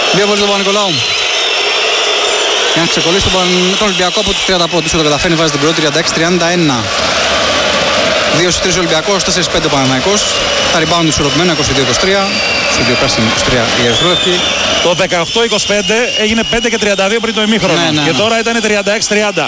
Δύο βολές του Παπα-Νικολάου. Για να ξεκολλήσει τον Ολυμπιακό από τους 30 πόντους. Το καταφέρνει, βάζει την πρώτη 36-31. 2 στους 3 ο Ολυμπιακός, 4-5 ο Παναθηναϊκός. Τα rebound του ισορροπημένα 22-23. Στο 2 πράσινο 23 η Ερυθρόλευκη. Το 18-25 έγινε 5 και 32 πριν το ημίχρονο. Ναι. Και τώρα ήταν 36-30.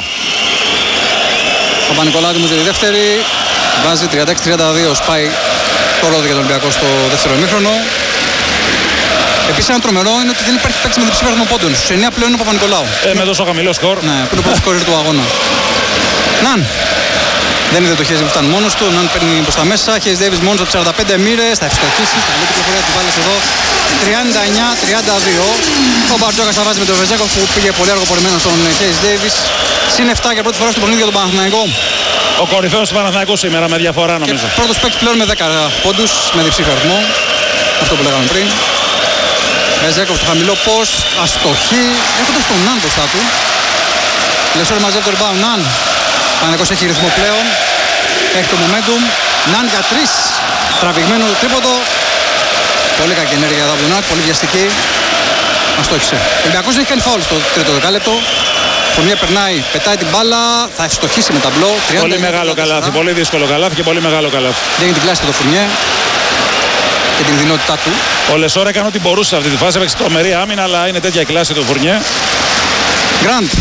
Ο Παπα-Νικολάου για τη δεύτερη. Βάζει 36-32. Σπάει το ρόδο για τον Ολυμπιακό στο δεύτερο ημίχρονο. Επίσης ένα τρομερό είναι ότι δεν υπάρχει παίκτης με διψήφιο αριθμό πόντων. Στους 9 πλέον είναι ο Παπα-Νικολάου. Με τόσο χαμηλό σκορ. Ναι, που είναι ο πρώτος σκόρερ του αγώνα. Ναν. Δεν είδε το Χέιζ που ήταν μόνος του. Ναν παίρνει προς τα μέσα. Χέιζ Ντέιβις μόνος από 45 μοίρες. Θα ευστοχίσει. Θα λέει την πληροφορία του βάλες εδώ. 39-32. Ο Μπαρτζόκας θα βάζει με τον Βεζέκοφ που πήγε πολύ αργοπορημένο στον Χέιζ Ντέιβις. Συν 7 για πρώτη φορά στο παιχνίδι για τον Παναθηναϊκό. Ο κορυφαίος του Παναθηναϊκού σήμερα με διαφορά νομίζω. Και πρώτος παίκτης πλέον με 10 πόντους με διψήφιο αριθμό. Αυτό που λέγαμε πριν. Βεζέκοφ στο χαμηλό post. Αστοχή. Έχοντας τον Ναν μπροστά του. Λεσόρ μαζεύει το rebound. Ναν. Παναθηναϊκός έχει ρυθμό πλέον. Έχει το momentum. Ναν για 3. Τραβηγμένο το τρίποντο. Πολύ κακή ενέργεια εδώ από τον Ναν. Πολύ βιαστική. Αστόχησε. Ο Ολυμπιακός δεν έχει κάνει φάουλ στο τρίτο δεκάλεπτο. Φουρνιέ περνάει, πετάει την μπάλα. Θα ευστοχίσει με ταμπλό. Πολύ μεγάλο καλάθι. Πολύ δύσκολο καλάθι και πολύ μεγάλο καλάθι. Δίνει την κλάση του Φουρνιέ και την δυνότητά του. Ο Λεσόρ έκανε ό,τι μπορούσε σε αυτή τη φάση. Έπαιξε τρομερή άμυνα, αλλά είναι τέτοια κλάση του Φουρνιέ. Γκραντ.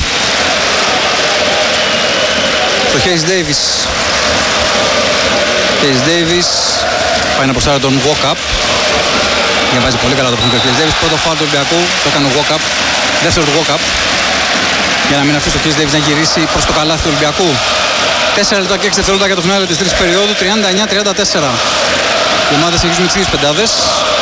Το Χέις Ντέιβις. Χέις Ντέιβις πάει να προστάρει τον walk-up. Διαβάζει πολύ καλά το παιχνίδι του Χέις Ντέιβις. Πρώτο φάουλ του Ολυμπιακού το έκανε ο walk-up. Δεύτερο του walk-up. Για να μην αφήσει το Χέις Ντέιβις να γυρίσει προς το καλάθι του Ολυμπιακού. 4 λεπτά και 6 δευτερόλεπτα για το φινάλε της τρίτης περίοδου. 39-34. Οι ομάδες συνεχίζουν τις ίδιες πεντάδες.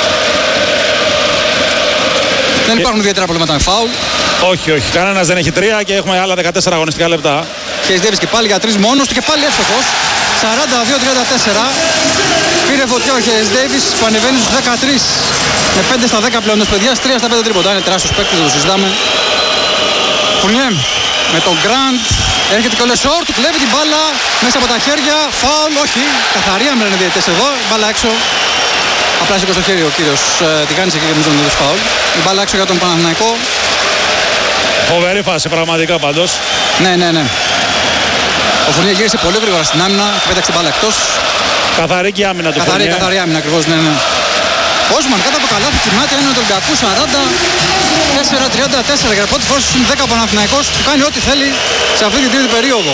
Δεν υπάρχουν ιδιαίτερα προβλήματα με φάουλ. Όχι. Κανένας δεν έχει 3 και έχουμε άλλα 14 αγωνιστικά λεπτά. Χέις Ντέιβις και πάλι για 3 μόνος του και πάλι εύστοχος. 42-34. Πήρε φωτιά ο Χέις Ντέιβις που ανεβαίνει στους 13. Με 5 στα 10 πλέον ως παιδιά, 3 στα 5 τρίποτα. Είναι τεράστιος παίκτης, δεν το συζητάμε. Φουρνιέ με τον Γκραντ. Έρχεται και ο Λεσόρ, του κλέβει την μπάλα μέσα από τα χέρια. Φάουλ, όχι. Καθαρή άμυνα είναι διαιτητές εδώ. Η μπάλα έξω. Απλά σήκωσε το χέρι ο κύριος Τιγάνης εκεί και νομίζω ότι είναι φάουλ. Η μπάλα έξω για τον Παναθηναϊκό. Φοβερή φάση πραγματικά πάντως. Ναι. Ο Φουρνιέ γύρισε πολύ γρήγορα στην άμυνα και πέταξε την μπάλα εκτός. Καθαρή και η άμυνα του Φουρνιέ. Καθαρή άμυνα ακριβώς, ναι. Όσμαν κάτω από το καλάθι της μάτια είναι ο Ολυμπιακού 44-34 για πρώτη φορά στους 10 ο Παναθηναϊκός που κάνει ό,τι θέλει σε αυτή την τρίτη περίοδο.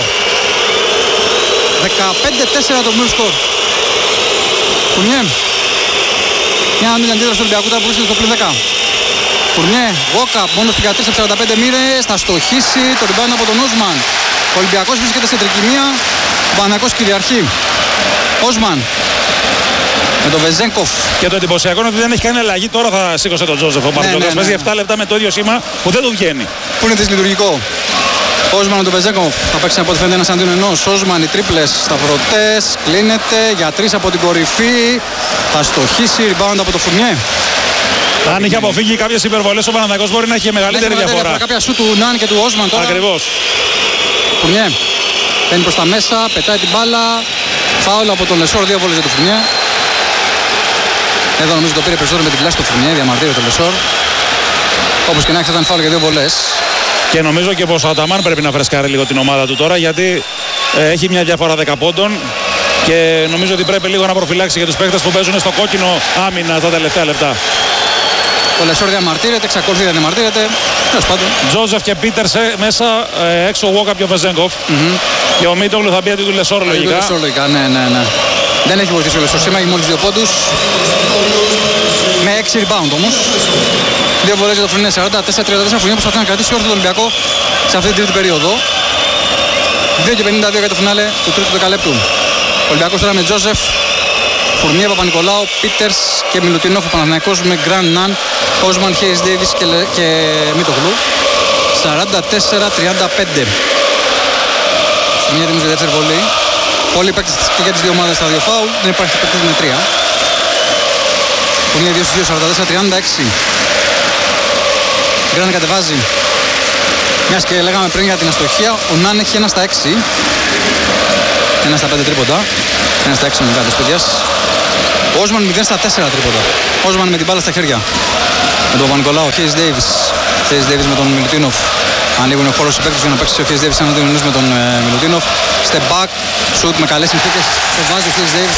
15-4 το μείον σκορ. Φουρνιέ. Μια άμυνα αντίδραση του Ολυμπιακού τώρα που βρίσκεται στο πλην 10. Φουρνιέ, walk-up, μόνο 13 από 45 μοίρες, θα στοχίσει το rebound από τον Όσμαν. Ο Ολυμπιακός βρίσκεται σε τρικυμία, ο Παναθηναϊκός κυριαρχεί. Όσμαν. Με τον Βεζέγκοφ. Και το εντυπωσιακό είναι ότι δεν έχει κάνει αλλαγή. Τώρα θα σήκωσε τον Τζόζεφ ο Μπαρτζόκας. Παίζει 7 λεπτά με το ίδιο σήμα που δεν του βγαίνει. Πού είναι δυσλειτουργικό. Όσμαν με τον Βεζέγκοφ. Θα παίξει από ό,τι φαίνεται ένας αντίον ενός. Όσμαν οι τρίπλες σταυρωτές. Κλείνεται για 3 από την κορυφή. Θα στοχίσει. Rebound από το Φουρνιέ. Αν είχε αποφύγει κάποιες υπερβολές ο Παναθηναϊκός μπορεί να έχει μεγαλύτερη διαφορά. Κάποια σου του Ναν και του Όσμαν τώρα. Ακριβώς. Φουρνιέ. Μπαίνει προς τα μέσα. Πετάει την μπάλα. Φάουλ από τον Λεσόρ. 2 βόλες για τον Φουρνιέ. Εδώ νομίζω το πήρε περισσότερο με την κλάση του Φουρνιέ, διαμαρτύρεται το Λεσόρ. Όπως και να έχει θα ήταν φάουλ για 2 βολές. Και νομίζω και πως ο Αταμάν πρέπει να φρεσκάρει λίγο την ομάδα του τώρα γιατί έχει μια διαφορά 10 πόντων και νομίζω ότι πρέπει λίγο να προφυλάξει για τους παίκτες που παίζουν στο κόκκινο άμυνα τα τελευταία λεπτά. Ο Λεσόρ διαμαρτύρεται, εξακολουθεί να διαμαρτύρεται. Τέλος πάντων. Τζόζεφ και Πίτερ μέσα, έξω ο Walkup και ο Βεζέγκοφ. Και ο Μίτογλου θα μπει αντί του Λεσόρ λογικά. Ναι. Δεν έχει βοηθήσει ο Λεσόρ σήμερα, έχει μόλις 2 πόντους. Με 6 rebound όμως. 2 βολές για το Φουρνιέ, 44-34. Φουρνιέ προσπαθεί να κρατήσει όρθιο τον Ολυμπιακό σε αυτή την τρίτη περίοδο. 2:52 για το φινάλε του τρίτου δεκαλέπτου. Ο Ολυμπιακός τώρα με Τζόζεφ, Φουρνιέ, Παπα-Νικολάου, Πίτερς και Μιλουτινόφ. Ο Παναθηναϊκός με Γκραντ, Ναν, Όσμαν, Χέις Ντέιβις και Μίτογλου. 44-35. Μια έτοιμη δεύτερη βολή. Πολλοί παίκτες και για τις δύο ομάδες στα 2 φάουλ. Δεν υπάρχει παίκτες με 3. Φουρνιέ 2-2, 44-36. Γκραντ κατεβάζει. Μιας και λέγαμε πριν για την αστοχία, ο Ναν έχει 1 στα 6. 1 στα 5 τρίποντα. 1 στα 6 με κάτω παιδιάς. Ο Όσμαν 0 στα 4 τρίποντα. Όσμαν με την μπάλα στα χέρια. με τον Παπα-Νικολάου. Χέις Ντέιβις με τον Μιλουτίνοφ. Ανοίγουν χώρο στους παίκτες για να παίξει ο Χέις Ντέιβις έναν με τον Μιλουτίνοφ. Step back, shoot με καλές συνθήκες. Το βάζει ο Χέις Ντέιβις.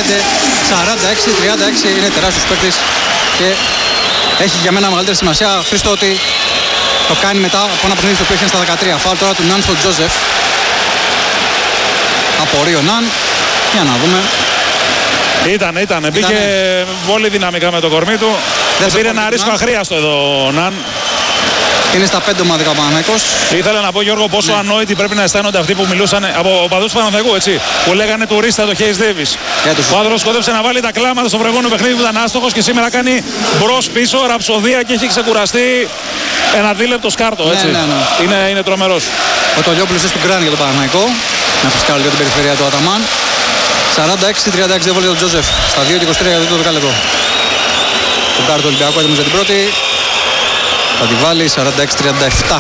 15-46, είναι τεράστιος παίκτης και έχει για μένα μεγαλύτερη σημασία, Χρήστο, ότι το κάνει μετά από ένα παιχνίδι το οποίο έχει στα 13. Φάουλ τώρα του Ναν στον Τζόζεφ. Απορεί ο Ναν. Για να δούμε. Ήταν. Μπήκε πολύ δυναμικά με το κορμί του. Δεν πήρε ένα ρίσκο αχρίαστο εδώ ο Ναν. Είναι στα 5 ομαδικά ο Παναθηναϊκός. Ήθελα να πω, Γιώργο, πόσο ανόητοι πρέπει να αισθάνονται αυτοί που μιλούσαν από οπαδούς του Παναθηναϊκού, έτσι. Που λέγανε τουρίστα το Χέις Ντέιβις. Ο άνθρωπος σκότεψε να βάλει τα κλάματα στο προηγούμενο παιχνίδι που ήταν άστοχος και σήμερα κάνει μπρος πίσω, ραψοδία και έχει ξεκουραστεί ένα δίλεπτο σκάρτο, έτσι. Ναι. Είναι τρομερός. Ο Τολιόπουλος του Γκράν για τον Παναθηναϊκό. Να φυσικά λίγο την περιφερεια του Αταμάν. 46-36 δεν βόλει τον Τζόζεφ. Στα 2-23 για το δεκάλεπτο. Το κάρτο του Ολυμπιακού έτοιμος για την πρώτη. Θα τη βάλει 46-37.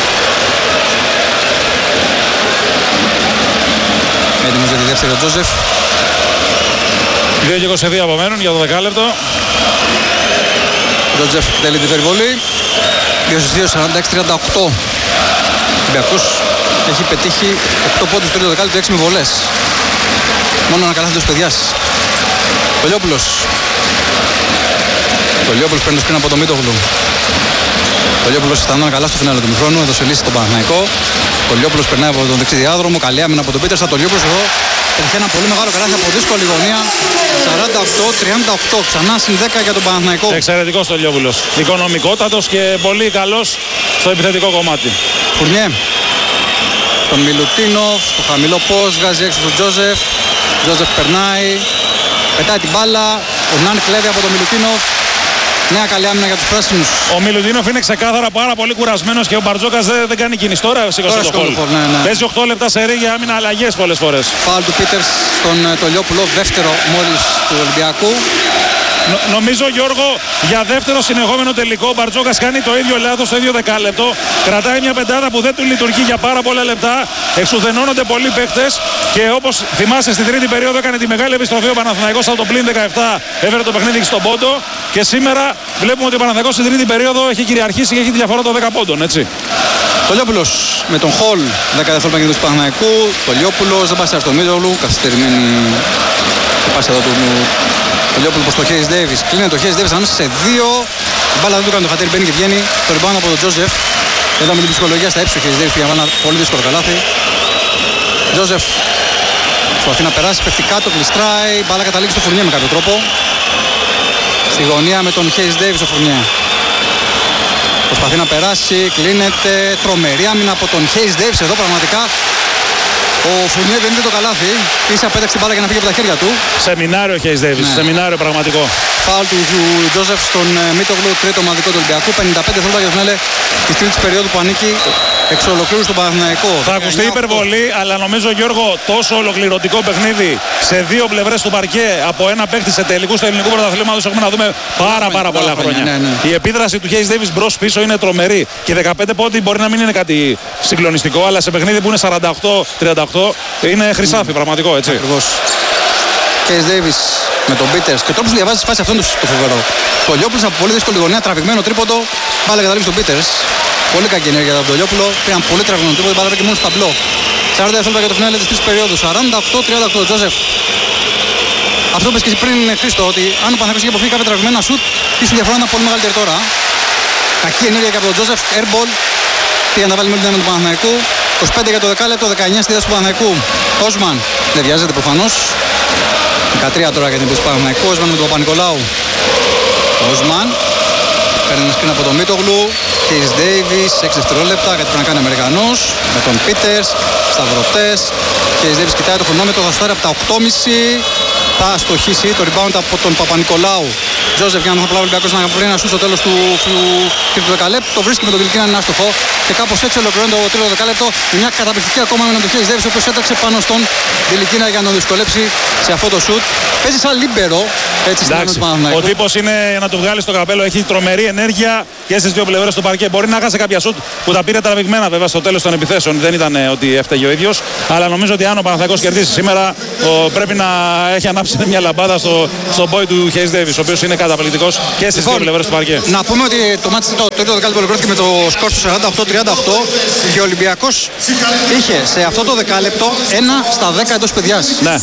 Έτοιμος για τη δεύτερη ο Τζόζεφ. 2-22 απομένουν για το δεκάλεπτο. Τζόζεφ τέλει την περιβολή. 2-2, 46-38. Ο Ολυμπιακός έχει πετύχει 8 πόντους στο τρίτο δεκάλεπτο, 6 με βολές. Μόνο ένα καλάθι του παιδιάς. Τολιόπουλος παίρνει το σκριν από το Μίτογλου. Τολιόπουλος αισθανόταν καλά στο φινάλε του μηχρόνου, έδωσε λύση στον Παναθηναϊκό. Τολιόπουλος περνάει από τον δεξί διάδρομο, καλή άμυνα από τον Πίτερς. Τολιόπουλος εδώ πετυχαίνει ένα πολύ μεγάλο καλάθι από δύσκολη γωνία. 48-38, ξανά συν 10 για τον Παναθηναϊκό. Εξαιρετικός Τολιόπουλος. Οικονομικότατος και πολύ καλός στο επιθετικό κομμάτι. Φουρνιέ. Τον Μιλουτίνοφ, το χαμηλό post, βγάζει έξω τον Τζόζεφ. Τζόζεφ περνάει, πετάει την μπάλα. Ο Ναν κλέβει από τον Μιλουτίνοφ. Νέα καλή άμυνα για τους πράσινους. Ο Μιλουτίνοφ είναι ξεκάθαρα πάρα πολύ κουρασμένος και ο Μπαρτζόκας δεν κάνει κίνηση. Τώρα σήκωσε το χόλ. Παίζει 8 λεπτά σε ρί για άμυνα αλλαγές πολλές φορές. Φάουλ του Πίτερς στον Τολιόπουλο, δεύτερο μόλις του Ολυμπιακού. Νομίζω, Γιώργο, για δεύτερο συνεχόμενο τελικό ο Μπαρτζόκας κάνει το ίδιο λάθος στο ίδιο δεκάλεπτο. Κρατάει μια πεντάδα που δεν του λειτουργεί για πάρα πολλά λεπτά. Εξουδενώνονται πολλοί παίκτες και όπως θυμάσαι στην τρίτη περίοδο έκανε τη μεγάλη επιστροφή ο Παναθηναϊκός από το πλήν 17. Έφερε το παιχνίδι στον πόντο και σήμερα βλέπουμε ότι ο Παναθηναϊκός στην τρίτη περίοδο έχει κυριαρχήσει και έχει τη διαφορά των 10 πόντων, έτσι. Τολιόπουλος με τον Χολ, 10 δευτερόλεπτα του Παναθηναϊκού. Τολιόπουλος δεν πάσει στο Μίτογλου, καθυστερημένη η πάση εδώ του Τολιόπουλου προς το Χέις Ντέιβις. Κλείνει το Χέις Ντέιβις ανάμεσα σε 2. Η μπάλα δεν του κάνει το χατήρι, μπαίνει και βγαίνει. Το rebound από τον Τζόζεφ. Εδώ με την ψυχολογία στα ύψη ο Χέις Ντέιβις πήγε ένα πολύ δύσκολο καλάθι. Τζόζεφ προσπαθεί να περάσει, πέφτει κάτω, κλειστράει. Η μπάλα καταλήγει στο Φουρνιέ με κάποιο τρόπο. Στη γωνία με τον Χέις Ντέιβις ο Φουρνιέ. Προσπαθεί να περάσει, κλείνεται. Τρομερή άμυνα από τον Χέις Ντέιβις εδώ πραγματικά. Ο Φουρνιέ δεν είδε το καλάθι. Ίσα πέταξε την μπάλα για να φύγει από τα χέρια του. Σεμινάριο Χέις Ντέιβις, σεμινάριο πραγματικό. Φάουλ του Τζόζεφ στον Μίτογλου, τρίτο ομαδικό του Ολυμπιακού. 55 δευτερόλεπτα για τον Έλε τη τρίτη περίοδου που ανήκει εξ ολοκλήρου στον Παναθηναϊκό. Θα ακουστεί υπερβολή, αλλά νομίζω, Γιώργο, τόσο ολοκληρωτικό παιχνίδι σε δύο πλευρές του παρκέ από ένα παίχτη σε τελικού του ελληνικού πρωταθλήματος έχουμε να δούμε πάρα πολλά χρόνια. Ναι. Η επίδραση του Χέις Ντέιβις μπρος πίσω είναι τρομερή. Και 15 πόντι μπορεί να μην είναι κάτι συγκλονιστικό, αλλά σε παιχνίδι που είναι 48-38 είναι χρυσάφι πραγματικό, έτσι. Ακριβώς. Χέις Ντέιβις με τον Πίτερς και ο τρόπος που διαβάζει τη φάση αυτόν το φοβερό. Το Λιόπουλος από πολύ δύσκολη γωνία, τραβηγμένο τρίποντο, μπάλα καταλήγει στον Πίτερς. Πολύ κακή ενέργεια από τον Λιόπουλο. Πήγαν πολύ τραβηγμένο τρίποντο, μπάλα και μόνο στο ταμπλό. 40 δευτερόλεπτα για το φινάλε της τρίτης περίοδου. 48-38 Τζόζεφ. Αυτό που είπες και εσύ πριν, Χρήστο, ότι αν ο Παναθηναϊκός είχε αποφύγει κάποια τραβηγμένα σουτ, ίσως η διαφορά ήταν πολύ μεγαλύτερη τώρα. Κακή ενέργεια και από τον Τζόζεφ, airball. Πήγαν να βάλει με την του Παναθηναϊκού. 25 για το δεκάλεπτο, 19 στη θέση του Παναθηναϊκού. Όσμαν δεν βιάζεται προφανώς. 13 τώρα για την θέση του Παναθηναϊκού. Όσμαν με τον Παπα-Νικολάου. Όσμαν παίρνει ένα σκριν από τον Μίτογλου. Χέις Ντέιβις, 6 δευτερόλεπτα γιατί πρέπει να κάνει Αμερικανός. Με τον Πίτερς, σταυρωτές. Χέις Ντέιβις κοιτάει το χρονόμετρο, θα στάρει από τα 8,5. Θα στοχίσει το rebound από τον Παπα-Νικολάου. Τζόζεφ για να θα προλάβει ο Ολυμπιακός να βρει ένα σου στο τέλος του τρίτου δεκαλέπτου. Το βρίσκει με τον Κιλκίνα, είναι άστοχο. Και κάπως έτσι ολοκληρώνει το τρίτο δεκάλεπτο. Μια καταπληκτική ακόμα με τον Χέις Ντέιβις, ο οποίος έταξε πάνω στον Κιλκίνα για να τον δυσκολέψει σε αυτό το σουτ. Παίζει σαν λίμπερο έτσι στην άμυνα του Παναθηναϊκού. Ο τύπος είναι να του βγάλει στο καπέλο, έχει τρομερή ενέργεια και στις δύο πλευρές του παρκέ. Μπορεί να χάσει κάποια σουτ που τα πήρε τραβηγμένα βέβαια στο τέλος των επιθέσεων. Δεν ήταν ότι έφταιγε ο ίδιος. Αλλά νομίζω ότι αν ο Παναθηναϊκός κερδίσει σήμερα, πρέπει να έχει ανάψει μια λαμπάδα στον boy του Χέις Ντέιβις, ο οποίος είναι καταπληκτικός και στις δύο πλευρές του παρκέ. Να πούμε ότι το μάτι το τρίτο δεκάλεπτο ολοκληρώθηκε με το σκορ του 48-38 και ο Ολυμπιακός είχε σε αυτό το δεκάλεπτο 1 στα 10 εντός παιδιάς. Ναι.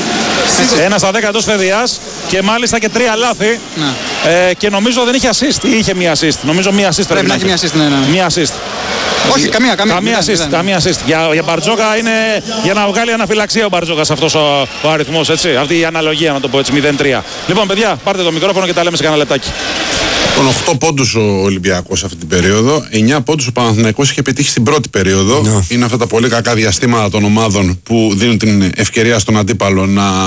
1 στα 10 εντός παιδιάς και μάλιστα και 3 λάθη. Ναι. Και νομίζω δεν είχε assist ή είχε μία assist. Νομίζω μία assist πρέπει να έχει μία assist. Ναι. Μία assist. Όχι, καμία assist. Για Μπαρτζόκα είναι για να βγάλει αναφυλαξία ο Μπαρτζόκας αυτός ο αριθμός, έτσι. Αυτή η αναλογία, να το πω έτσι, 0-3. Λοιπόν, παιδιά, πάρτε το μικρόφωνο και τα λέμε σε κανένα λεπτάκι. Τον 8 πόντους ο Ολυμπιακός αυτή την περίοδο, 9 πόντους ο Παναθηναϊκός είχε πετύχει στην πρώτη περίοδο. No. Είναι αυτά τα πολύ κακά διαστήματα των ομάδων που δίνουν την ευκαιρία στον αντίπαλο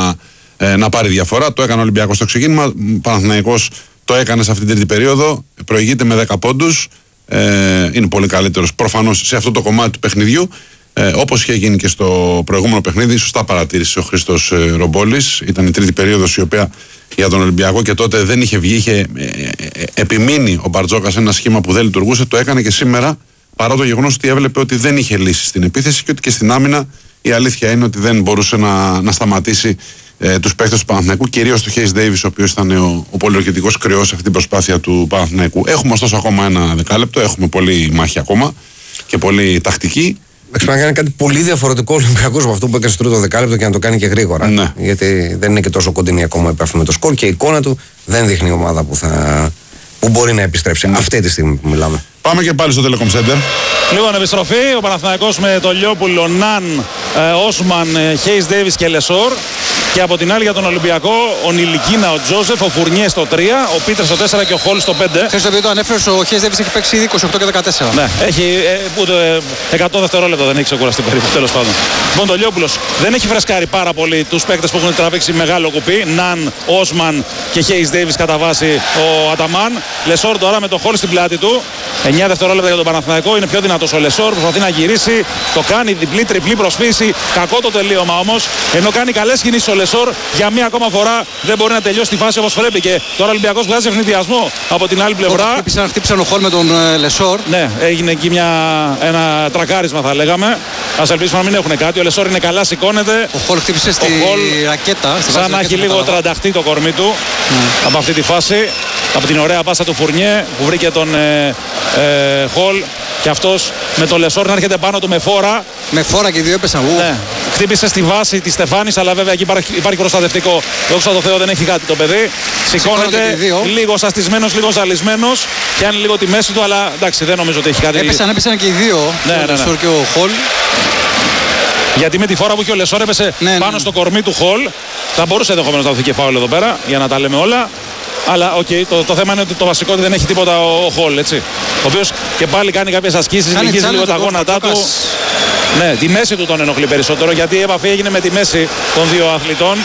να πάρει διαφορά. Το έκανε ο Ολυμπιακός στο ξεκίνημα. Ο Παναθηναϊκός το έκανε σε αυτή την τρίτη περίοδο. Προηγείται με 10 πόντους. Είναι πολύ καλύτερος προφανώς σε αυτό το κομμάτι του παιχνιδιού. Όπως είχε γίνει και στο προηγούμενο παιχνίδι, σωστά παρατήρησε ο Χρήστος Ρομπόλης. Ήταν η τρίτη περίοδος η οποία για τον Ολυμπιακό και τότε δεν είχε βγει, είχε επιμείνει ο Μπαρτζόκας ένα σχήμα που δεν λειτουργούσε. Το έκανε και σήμερα, παρά το γεγονός ότι έβλεπε ότι δεν είχε λύσει στην επίθεση και ότι και στην άμυνα η αλήθεια είναι ότι δεν μπορούσε να σταματήσει τους παίκτες του Παναθηναϊκού, κυρίως του Χέις Ντέιβις, ο οποίος ήταν ο πολυορκητικός κρυός σε αυτή την προσπάθεια του Παναθηναϊκού. Έχουμε ωστόσο ακόμα ένα δεκάλεπτο, έχουμε πολύ μάχη ακόμα και πολύ τακτική. Πρέπει να κάνει κάτι πολύ διαφορετικό ο Ολυμπιακός από αυτό που έκανε στο τρίτο δεκάλεπτο και να το κάνει και γρήγορα. Ναι. Γιατί δεν είναι και τόσο κοντινή ακόμα επαφή με το σκορ και η εικόνα του δεν δείχνει ομάδα που μπορεί να επιστρέψει. Ναι. Αυτή τη στιγμή που μιλάμε. Πάμε και πάλι στο Telecom Center. Λοιπόν, επιστροφή. Ο Παναθηναϊκός με το Λιόπουλο, Ναν, Όσμαν, Χέις Ντέιβις και Λεσόρ. Και από την άλλη για τον Ολυμπιακό, ο Νιλικίνα, ο Τζόζεφ, ο Φουρνιέ στο 3, ο Πίτερ στο 4 και ο Χόλ στο 5. Ξέρεις το οποίο το ανέφερες, ο Χέις Ντέιβις έχει παίξει ήδη 28 και 14. Ναι, έχει ούτε 100 δευτερόλεπτα δεν έχει ξεκουραστεί περίπου, τέλος πάντων. Λοιπόν, το Λιόπουλος δεν έχει φρεσκάρει πάρα πολύ τους παίκτες που έχουν τραβήξει μεγάλο κουπί. Ναν, Όσμαν και Χέις Ντέιβις κατά βάση ο Αταμάν. Λεσόρ τώρα με το Χόλ στην πλάτη του. 9 δευτερόλεπτα για τον Παναθηναϊκό, είναι πιο δυνατός ο Λεσόρ, προσπαθεί να γυρίσει, το κάνει διπλή, τριπλή προσποίηση, κακό το τελείωμα όμως, ενώ κάνει καλές κινήσεις ο Λεσόρ, για μία ακόμα φορά δεν μπορεί να τελειώσει τη φάση όπως πρέπει και τώρα ο Ολυμπιακός βγάζει ευνηδιασμό από την άλλη πλευρά. Χτύπησαν ο Χολ με τον Λεσόρ. Ναι, έγινε εκεί ένα τρακάρισμα θα λέγαμε, ας ελπίσουμε να μην έχουν κάτι, ο Λεσόρ είναι καλά, σηκώνεται. Ο Χολ χτύπησε στη ρακέτα. Σαν να έχει λίγο τρανταχτεί το κορμί του από αυτή τη φάση, από την ωραία πάσα του Φουρνιέ που βρήκε τον Χολ και αυτός με το Λεσόρ να έρχεται πάνω του με φόρα. Με φόρα και οι δύο έπεσαν. Ναι. Χτύπησε στη βάση τη Στεφάνης, αλλά βέβαια εκεί υπάρχει προστατευτικό. Δόξα τω Θεώ δεν έχει κάτι το παιδί. Σηκώνεται λίγο σαστισμένος, λίγο ζαλισμένος. Πιάνει λίγο τη μέση του, αλλά εντάξει δεν νομίζω ότι έχει κάτι. Έπεσαν και οι δύο. Ο Λεσόρ και ο Χολ. Γιατί με τη φόρα που είχε ο Λεσόρ έπεσε πάνω στο κορμί του Χολ. Θα μπορούσε ενδεχομένως να δοθεί και φάουλ εδώ πέρα για να τα λέμε όλα. Αλλά το θέμα είναι ότι το βασικό δεν έχει τίποτα ο Χολ, έτσι. Ο οποίος και πάλι κάνει κάποιες ασκήσεις, λυγίζει λίγο τα γόνατά του. Ναι, τη μέση του τον ενοχλεί περισσότερο γιατί η επαφή έγινε με τη μέση των δύο αθλητών.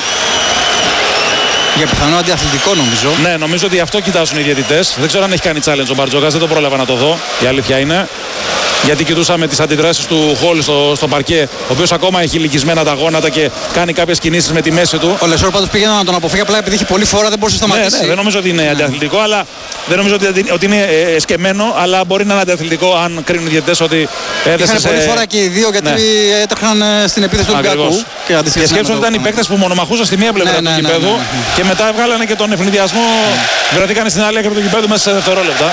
Για πιθανό αντιαθλητικό νομίζω. Ναι, νομίζω ότι αυτό κοιτάζουν οι διαιτητές. Δεν ξέρω αν έχει κάνει challenge ο Μπαρτζόκας, δεν το πρόλαβα να το δω. Η αλήθεια είναι. Γιατί κοιτούσαμε τις αντιδράσεις του Χολ στο παρκέ, ο οποίος ακόμα έχει λυγισμένα τα γόνατα και κάνει κάποιες κινήσεις με τη μέση του. Ο Λεσόρ πάντως πήγαινε να τον αποφύγει, απλά επειδή έχει πολλή φορά δεν μπορούσε να σταματήσει. Ναι, δεν νομίζω ότι είναι αντιαθλητικό, αλλά δεν νομίζω ότι είναι σκεμμένο, αλλά μπορεί να είναι αντιαθλητικό αν κρίνουν οι διαιτητές ότι έδεσε. Είχαν πολλή φορά και οι δύο γιατί έτρεχαν στην επίθεση του Ολυμπιακού. Και σκέψου ότι ήταν οι παίκτες που μονομαχούσαν στη μία πλευρά του γηπέδου και μετά βγάλανε και τον ευνηδιασμό. Βρεθήκαν στην άλλη άκρη του γηπέδου μέσα σε δευτερόλεπτα.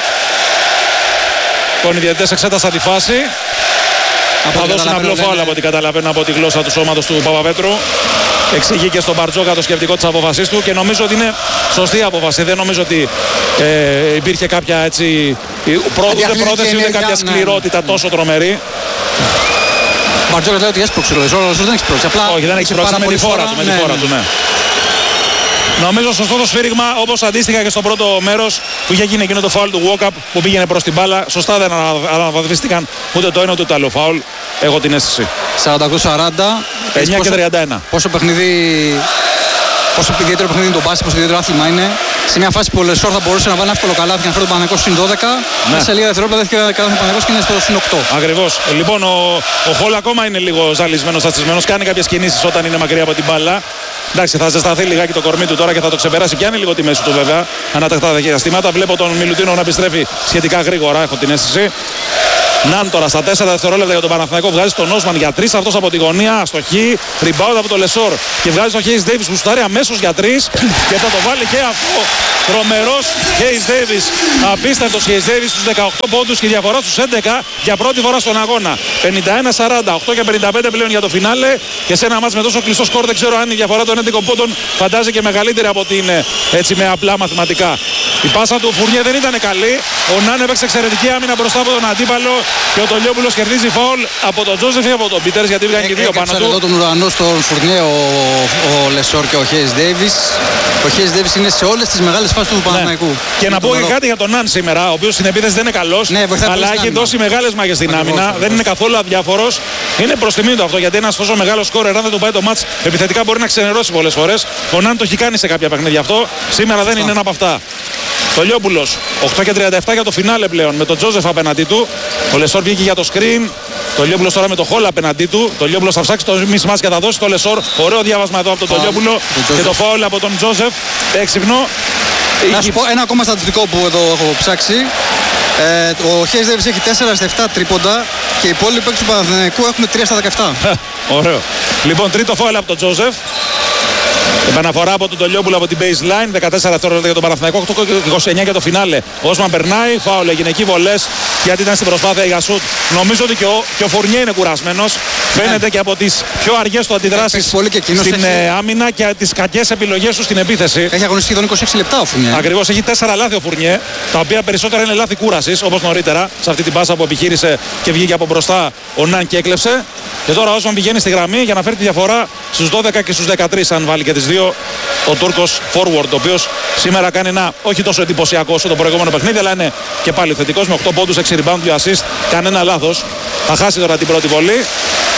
Οι διαιτητές εξέτασαν τη φάση. Θα δώσουν απλό φάουλ από ό,τι καταλαβαίνω από τη γλώσσα του σώματος του Παπαπέτρου. Εξηγεί και στον Μπαρτζόκα το σκεπτικό της απόφασής του και νομίζω ότι είναι σωστή απόφαση. Δεν νομίζω ότι υπήρχε κάποια έτσι ούτε πρόθεση ούτε κάποια σκληρότητα τόσο τρομερή. Ο Μπαρτζόκας λέει ότι έσπρωξε ο Λεσόρ, δεν έχει σπρώξει. Όχι, δεν έχει σπρώξει με τη φόρα του. Νομίζω σωστό το σφύριγμα, όπως αντίστοιχα και στο πρώτο μέρος που είχε γίνει εκείνο το φάουλ του Walkup που πήγαινε προς την μπάλα. Σωστά δεν αναβαθμίστηκαν ούτε το ένα ούτε το άλλο φάουλ. Έχω την αίσθηση. 48-40. 9 και 31. Πόσο ιδιαίτερο παιχνίδι είναι το μπάσκετ, πόσο ιδιαίτερο άθλημα είναι. Σε μια φάση που ο Λεσόρ θα μπορούσε να βάλει ένα εύκολο καλάθι και να φέρει τον Παναθηναϊκό συν 12. Ναι. Σε λίγα δευτερόλεπτα δέχτηκε καλάθι ο Παναθηναϊκός και είναι στο συν 8. Ακριβώς. Λοιπόν, ο Χολ ακόμα είναι λίγο ζαλισμένος, αστισμένος. Κάνει κάποιες κινήσεις όταν είναι μακριά από την μπάλα. Εντάξει, θα ζεσταθεί λιγάκι το κορμί του τώρα και θα το ξεπεράσει. Πιάνει λίγο τη μέση του βέβαια. Ανατακτά διαστήματα. Βλέπω τον Μιλουτίνο να επιστρέφει σχετικά γρήγορα, έχω την αίσθηση. Ναν τώρα στα 4 δευτερόλεπτα για τον Παναθηναϊκό βγάζει τον Όσμαν για 3. Αυτός από τη γωνία, αστοχή. Rebound από το Λεσόρ και βγάζει τον Hayes Davis που στάρει αμέσως για 3 και θα το βάλει και αυτό. Τρομερός Hayes Davis. Απίστευτος Hayes Davis στους 18 πόντους και η διαφορά στους 11 για πρώτη φορά στον αγώνα. 51-40, 8 και 55 πλέον για το φινάλε. Και σε ένα μάτς με τόσο κλειστό σκορ δεν ξέρω αν η διαφορά των 11 πόντων φαντάζει και μεγαλύτερη από ότι είναι έτσι με απλά μαθηματικά. Η πάσα του Φουρνιέ δεν ήταν καλή. Ο Ναν έπαιξε εξαιρετική άμυνα μπροστά από τον αντίπαλο και ο Τολιόπουλος κερδίζει φάουλ από τον Τζόζεφ ή από τον Πίτερς γιατί βγήκαν και δύο πάνω του. Εδώ τον ουρανό στον Φουρνιέ ο Λεσόρ και ο Hayes Davis. Ο Hayes Davis είναι σε όλες τις μεγάλες φάσεις του Παναθηναϊκού. Και να πω και κάτι για τον Ναν σήμερα, ο οποίος στην επίθεση δεν είναι καλός, αλλά έχει δώσει μεγάλες μάχες στην άμυνα. Δεν είναι καθόλου αδιάφορος. Είναι προς τιμή του αυτό γιατί ένας τόσο μεγάλος σκόρερ, αν δεν του πάει το μάτς επιθετικά μπορεί να ξενερώσει πολλές φορές. Ο Ναν το έχει κάνει σε κάποια παιχνίδια αυτό. Σήμερα δεν είναι ένα από αυτά. Το Λιόπουλος, 8 και 37 για το φινάλε πλέον με τον Τζόζεφ απέναντί του. Ο Λεσόρ βγήκε για το screen. Το Λιόπουλος τώρα με το Χόλ απέναντί του. Το Λιόπουλος θα ψάξει το μισμάς και θα δώσει το Λεσόρ. Ωραίο διάβασμα εδώ από τον Λιόπουλο. Και το φάουλ από τον Τζόζεφ. Έξυπνο. Να σου πω ένα ακόμα στατιστικό που εδώ έχω ψάξει. Ο Hayes Davis έχει 4 στα 7 τρίποντα και οι υπόλοιποι παίκτες του Παναθηναϊκού έχουν 3 στα 17. Ωραίο. Λοιπόν, τρίτο φάουλ από τον Τζόζεφ. Επαναφορά από τον Τολιόπουλο από την baseline. 14 δευτερόλεπτα για τον Παναθηναϊκό. 8-29 για το φινάλε. Ο Όσμαν περνάει. Φάουλ έγινε εκεί. Βολές γιατί ήταν στην προσπάθεια για σουτ. Νομίζω ότι και ο Φουρνιέ είναι κουρασμένος. Φαίνεται και από τις πιο αργές του αντιδράσεις στην άμυνα και τις κακές επιλογές του στην επίθεση. Έχει αγωνιστεί σχεδόν 26 λεπτά ο Φουρνιέ. Ακριβώς. Έχει 4 λάθη ο Φουρνιέ. Τα οποία περισσότερα είναι λάθη κούρασης όπως νωρίτερα. Σε αυτή την πάσα που επιχείρησε και βγήκε από μπροστά ο Ναν και έκλεψε. Και τώρα ο Όσμαν πηγαίνει στη γραμμή για να φέρει τη διαφορά στους 12 και στους 13 αν βάλει και τις δύο. Ο Τούρκος forward, ο οποίος σήμερα κάνει ένα όχι τόσο εντυπωσιακό όσο το προηγούμενο παιχνίδι, αλλά είναι και πάλι θετικός με 8 πόντους, 6 rebound, 2 assist. Κανένα λάθος. Θα χάσει τώρα την πρώτη βολή.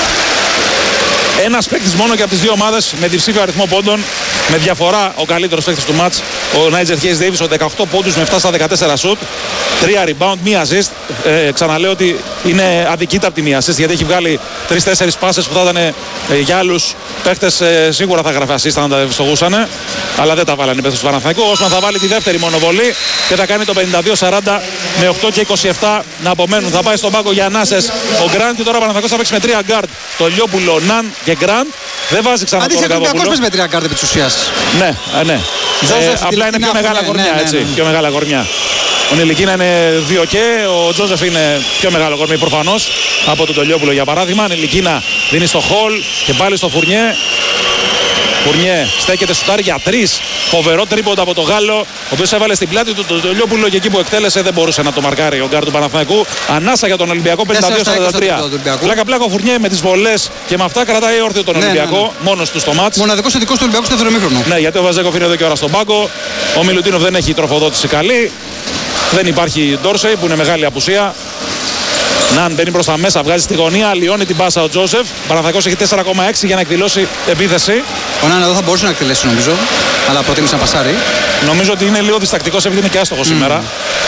Ένας παίκτης μόνο και από τις δύο ομάδες με διψήφιο αριθμό πόντων. Με διαφορά ο καλύτερος παίκτης του μάτς, ο Νάιτζερ Hayes Davis, ο 18 πόντους με 7 στα 14 σουτ. 3 rebound, 1 assist. Ξαναλέω ότι είναι αδικήταπτη 1 assist γιατί έχει βγάλει 3-4 πάσες που θα ήταν για άλλους παίκτες σίγουρα θα γράφει assist αν τα ευστοχούσαν. Αλλά δεν τα βάλανε οι παίκτες του Παναθηναϊκού. Ο Όσμαν θα βάλει τη δεύτερη μονοβολή και θα κάνει το 52-40 με 8 και 27 να απομένουν. Θα πάει στον πάγκο για ανάσες ο Γκραντ και τώρα ο Παναθηναϊκός θα παίξει με 3 γκάρτ. Το Λιόπουλο, Ναν και Γκραντ. Δεν βάζει ξανά τον Ροκαβόπουλο. Αντίθετα, με 3 γκάρτ επί της ουσίας. Ναι. Απλά είναι πιο μεγάλα κορμιά, έτσι. Πιο μεγάλα κορμιά. Ο Νιλικίνα είναι 2 και ο Τζόζεφ είναι πιο μεγάλο κορμί προφανώς από τον Τολιόπουλο για παράδειγμα. Ο Νιλικίνα δίνει στο Χολ και πάλι στο Φουρνιέ. Φουρνιέ στέκεται σουτάρει για 3. Φοβερό τρίποντα από τον Γάλλο, ο οποίος έβαλε στην πλάτη του τον Τολιόπουλο και εκεί που εκτέλεσε δεν μπορούσε να το μαρκάρει ο γκάρ του Παναθηναϊκού. Ανάσα για τον Ολυμπιακό 52-43. Πλάκα ο Φουρνιέ με τις βολές και με αυτά κρατάει όρθιο τον Ολυμπιακό μόνος του στο μάτς. Μοναδικός θετικός του Ολυμπιακού στο δεύτερο ημίχρονο. Ναι, γιατί ο Βαζέκοφ είναι εδώ και ώρα στον πάγκο. Ο Μιλουτίνοφ δεν έχει τροφοδότηση καλή. Δεν υπάρχει Ντόρσεϊ που είναι μεγάλη απουσία. Ναν μπαίνει προς τα μέσα, βγάζει στη γωνία, αλλοιώνει την πάσα ο Τζόζεφ. Παναθηναϊκός έχει 4,6 για να εκδηλώσει επίθεση. Ο Ναν εδώ θα μπορούσε να εκτελέσει νομίζω, αλλά προτίμησε να πασάρει. Νομίζω ότι είναι λίγο διστακτικός επειδή είναι και άστοχο σήμερα.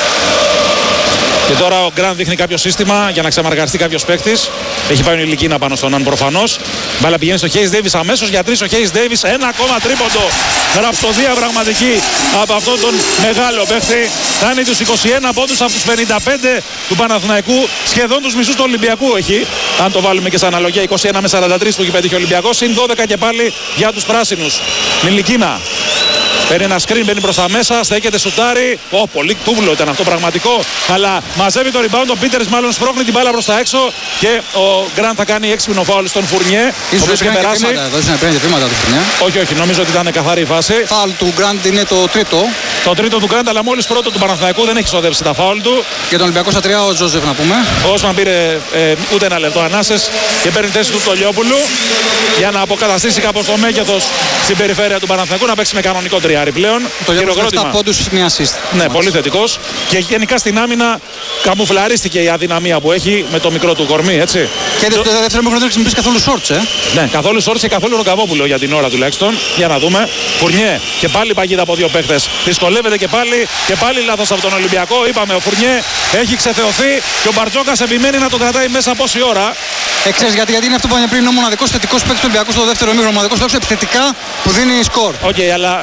Και τώρα ο Γκραντ δείχνει κάποιο σύστημα για να ξεμαργαριστεί κάποιος παίκτης. Έχει πάει ο Νιλικίνα πάνω στον Ναν προφανώς. Μπάλα πηγαίνει στο Hayes Davis αμέσως για 3 ο Hayes Davis. Ένα ακόμα τρίποντο. Ραψοδία πραγματική από αυτόν τον μεγάλο παίκτη. Κάνει τους 21 πόντους από τους 55 του Παναθηναϊκού. Σχεδόν τους μισούς του Ολυμπιακού έχει. Αν το βάλουμε και σε αναλογία 21 με 43 που έχει πετύχει ο Ολυμπιακός. Συν 12 και πάλι για τους πράσινους. Νιλικίνα. Παίρνει ένα screen, μπαίνει προς τα μέσα, στέκεται, σουτάρει. Πολύ τούβλο ήταν αυτό πραγματικό. Αλλά μαζεύει το rebound, ο Πίτερς μάλλον σπρώχνει την μπάλα προς τα έξω. Και ο Γκραντ θα κάνει έξυπνο φάουλ στον Φουρνιέ. Ίσως είχε περάσει. Δεν παίρνει βήματα του Φουρνιέ. Όχι, νομίζω ότι ήταν καθαρή η φάση. Φάουλ του Γκραντ είναι το τρίτο. Το τρίτο του Γκραντ, αλλά μόλις πρώτο του Παναθηναϊκού δεν έχει ξοδέψει τα φάουλ του. Για τον Ολυμπιακό στα 3 ο Τζόζεφ να πούμε. Ο Όσμαν πήρε ούτε ένα λεπτό ανάσες και παίρνει θέση του Τολιόπουλου για να αποκαταστήσει κάπως το μέγεθος στην περιφέρεια του Παναθηναϊκού να παίξει με κανονικό τριάρι πλέον. Το Λιόπουλο 7 πόντους μια assist. Ναι, πολύ θετικός. Και γενικά στην άμυνα καμουφλαρίστηκε η αδυναμία που έχει με το μικρό του κορμί, έτσι. Και το δεύτερο μήχρονο δεν χρησιμοποιήσει καθόλου shorts, Ναι, καθόλου shorts και καθόλου Ροκαβόπουλο για την ώρα τουλάχιστον. Για να δούμε. Φουρνιέ και πάλι παγίδα από δύο παίχτες. Δυσκολεύεται και πάλι λάθος από τον Ολυμπιακό. Είπαμε, ο Φουρνιέ έχει ξεθεωθεί και ο Μπαρτζόκας επιμένει να τον κρατάει μέσα πόση ώρα. Ξέρεις γιατί είναι αυτό που είπαμε πριν, είναι ο μοναδικός θετικός παίκτης του Ολυμπιακού στο δεύτερο ημίχρονο. Ο μοναδικός παίκτης επιθετικά που δίνει σκορ. Αλλά δεν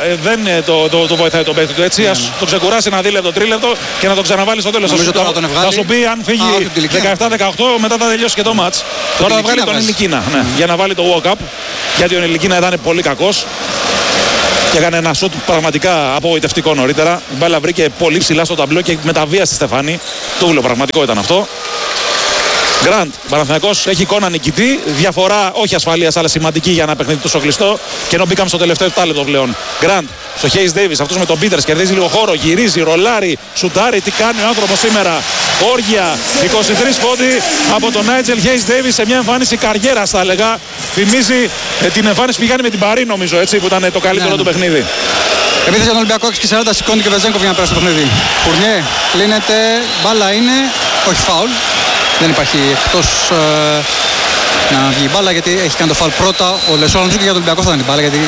το βοηθάει τον παίκτη του. Έτσι, ας το ξεκουράσει ένα δίλεπτο, τρίλεπτο και να το ξαναβάλει στο τέλος. Θα σου πει αν φύγει 17-18, μετά θα τελειώσει και το μάτς. Τώρα θα βγάλει τον Ιλικίνα για να βάλει το walk-up. Γιατί ο Ιλικίνα ήταν πολύ κακός. Και έκανε ένα σουτ πραγματικά απογοητευτικό νωρίτερα. Η μπάλα βρήκε πολύ ψηλά στο ταμπλό και μεταβίασε στη Στεφάνη. Τούβλο πραγματικό ήταν αυτό. Γκραντ, ο Παναθηναϊκός έχει εικόνα νικητή. Διαφορά όχι ασφαλείας, αλλά σημαντική για ένα παιχνίδι τόσο κλειστό. Και ενώ μπήκαμε στο τελευταίο 7 λεπτό πλέον. Γκραντ, στο Χέις Ντέιβις, αυτός με τον Πίτερς, κερδίζει λίγο χώρο, γυρίζει, ρολάρει, σουτάρει. Τι κάνει ο άνθρωπος σήμερα. Όργια, 23 πόντι από τον Νάιτζελ Χέις Ντέιβις σε μια εμφάνιση καριέρας, θα έλεγα. Θυμίζει την εμφάνιση που κάνει με την Παρί, νομίζω, έτσι, που ήταν το καλύτερο του παιχνίδι. Επίθεση για τον Ολυμπιακό, 6 και 40, σηκώνει και Βεζέγκοφ για να περάσει το παιχνίδι. Φουρνιέ, κλείνεται, μπάλα είναι, όχι φάουλ. Δεν υπάρχει εκτός να βγει η μπάλα γιατί έχει κάνει το φάουλ πρώτα. Ο Λεσόρ, νομίζω και για τον Ολυμπιακό θα ήταν η μπάλα γιατί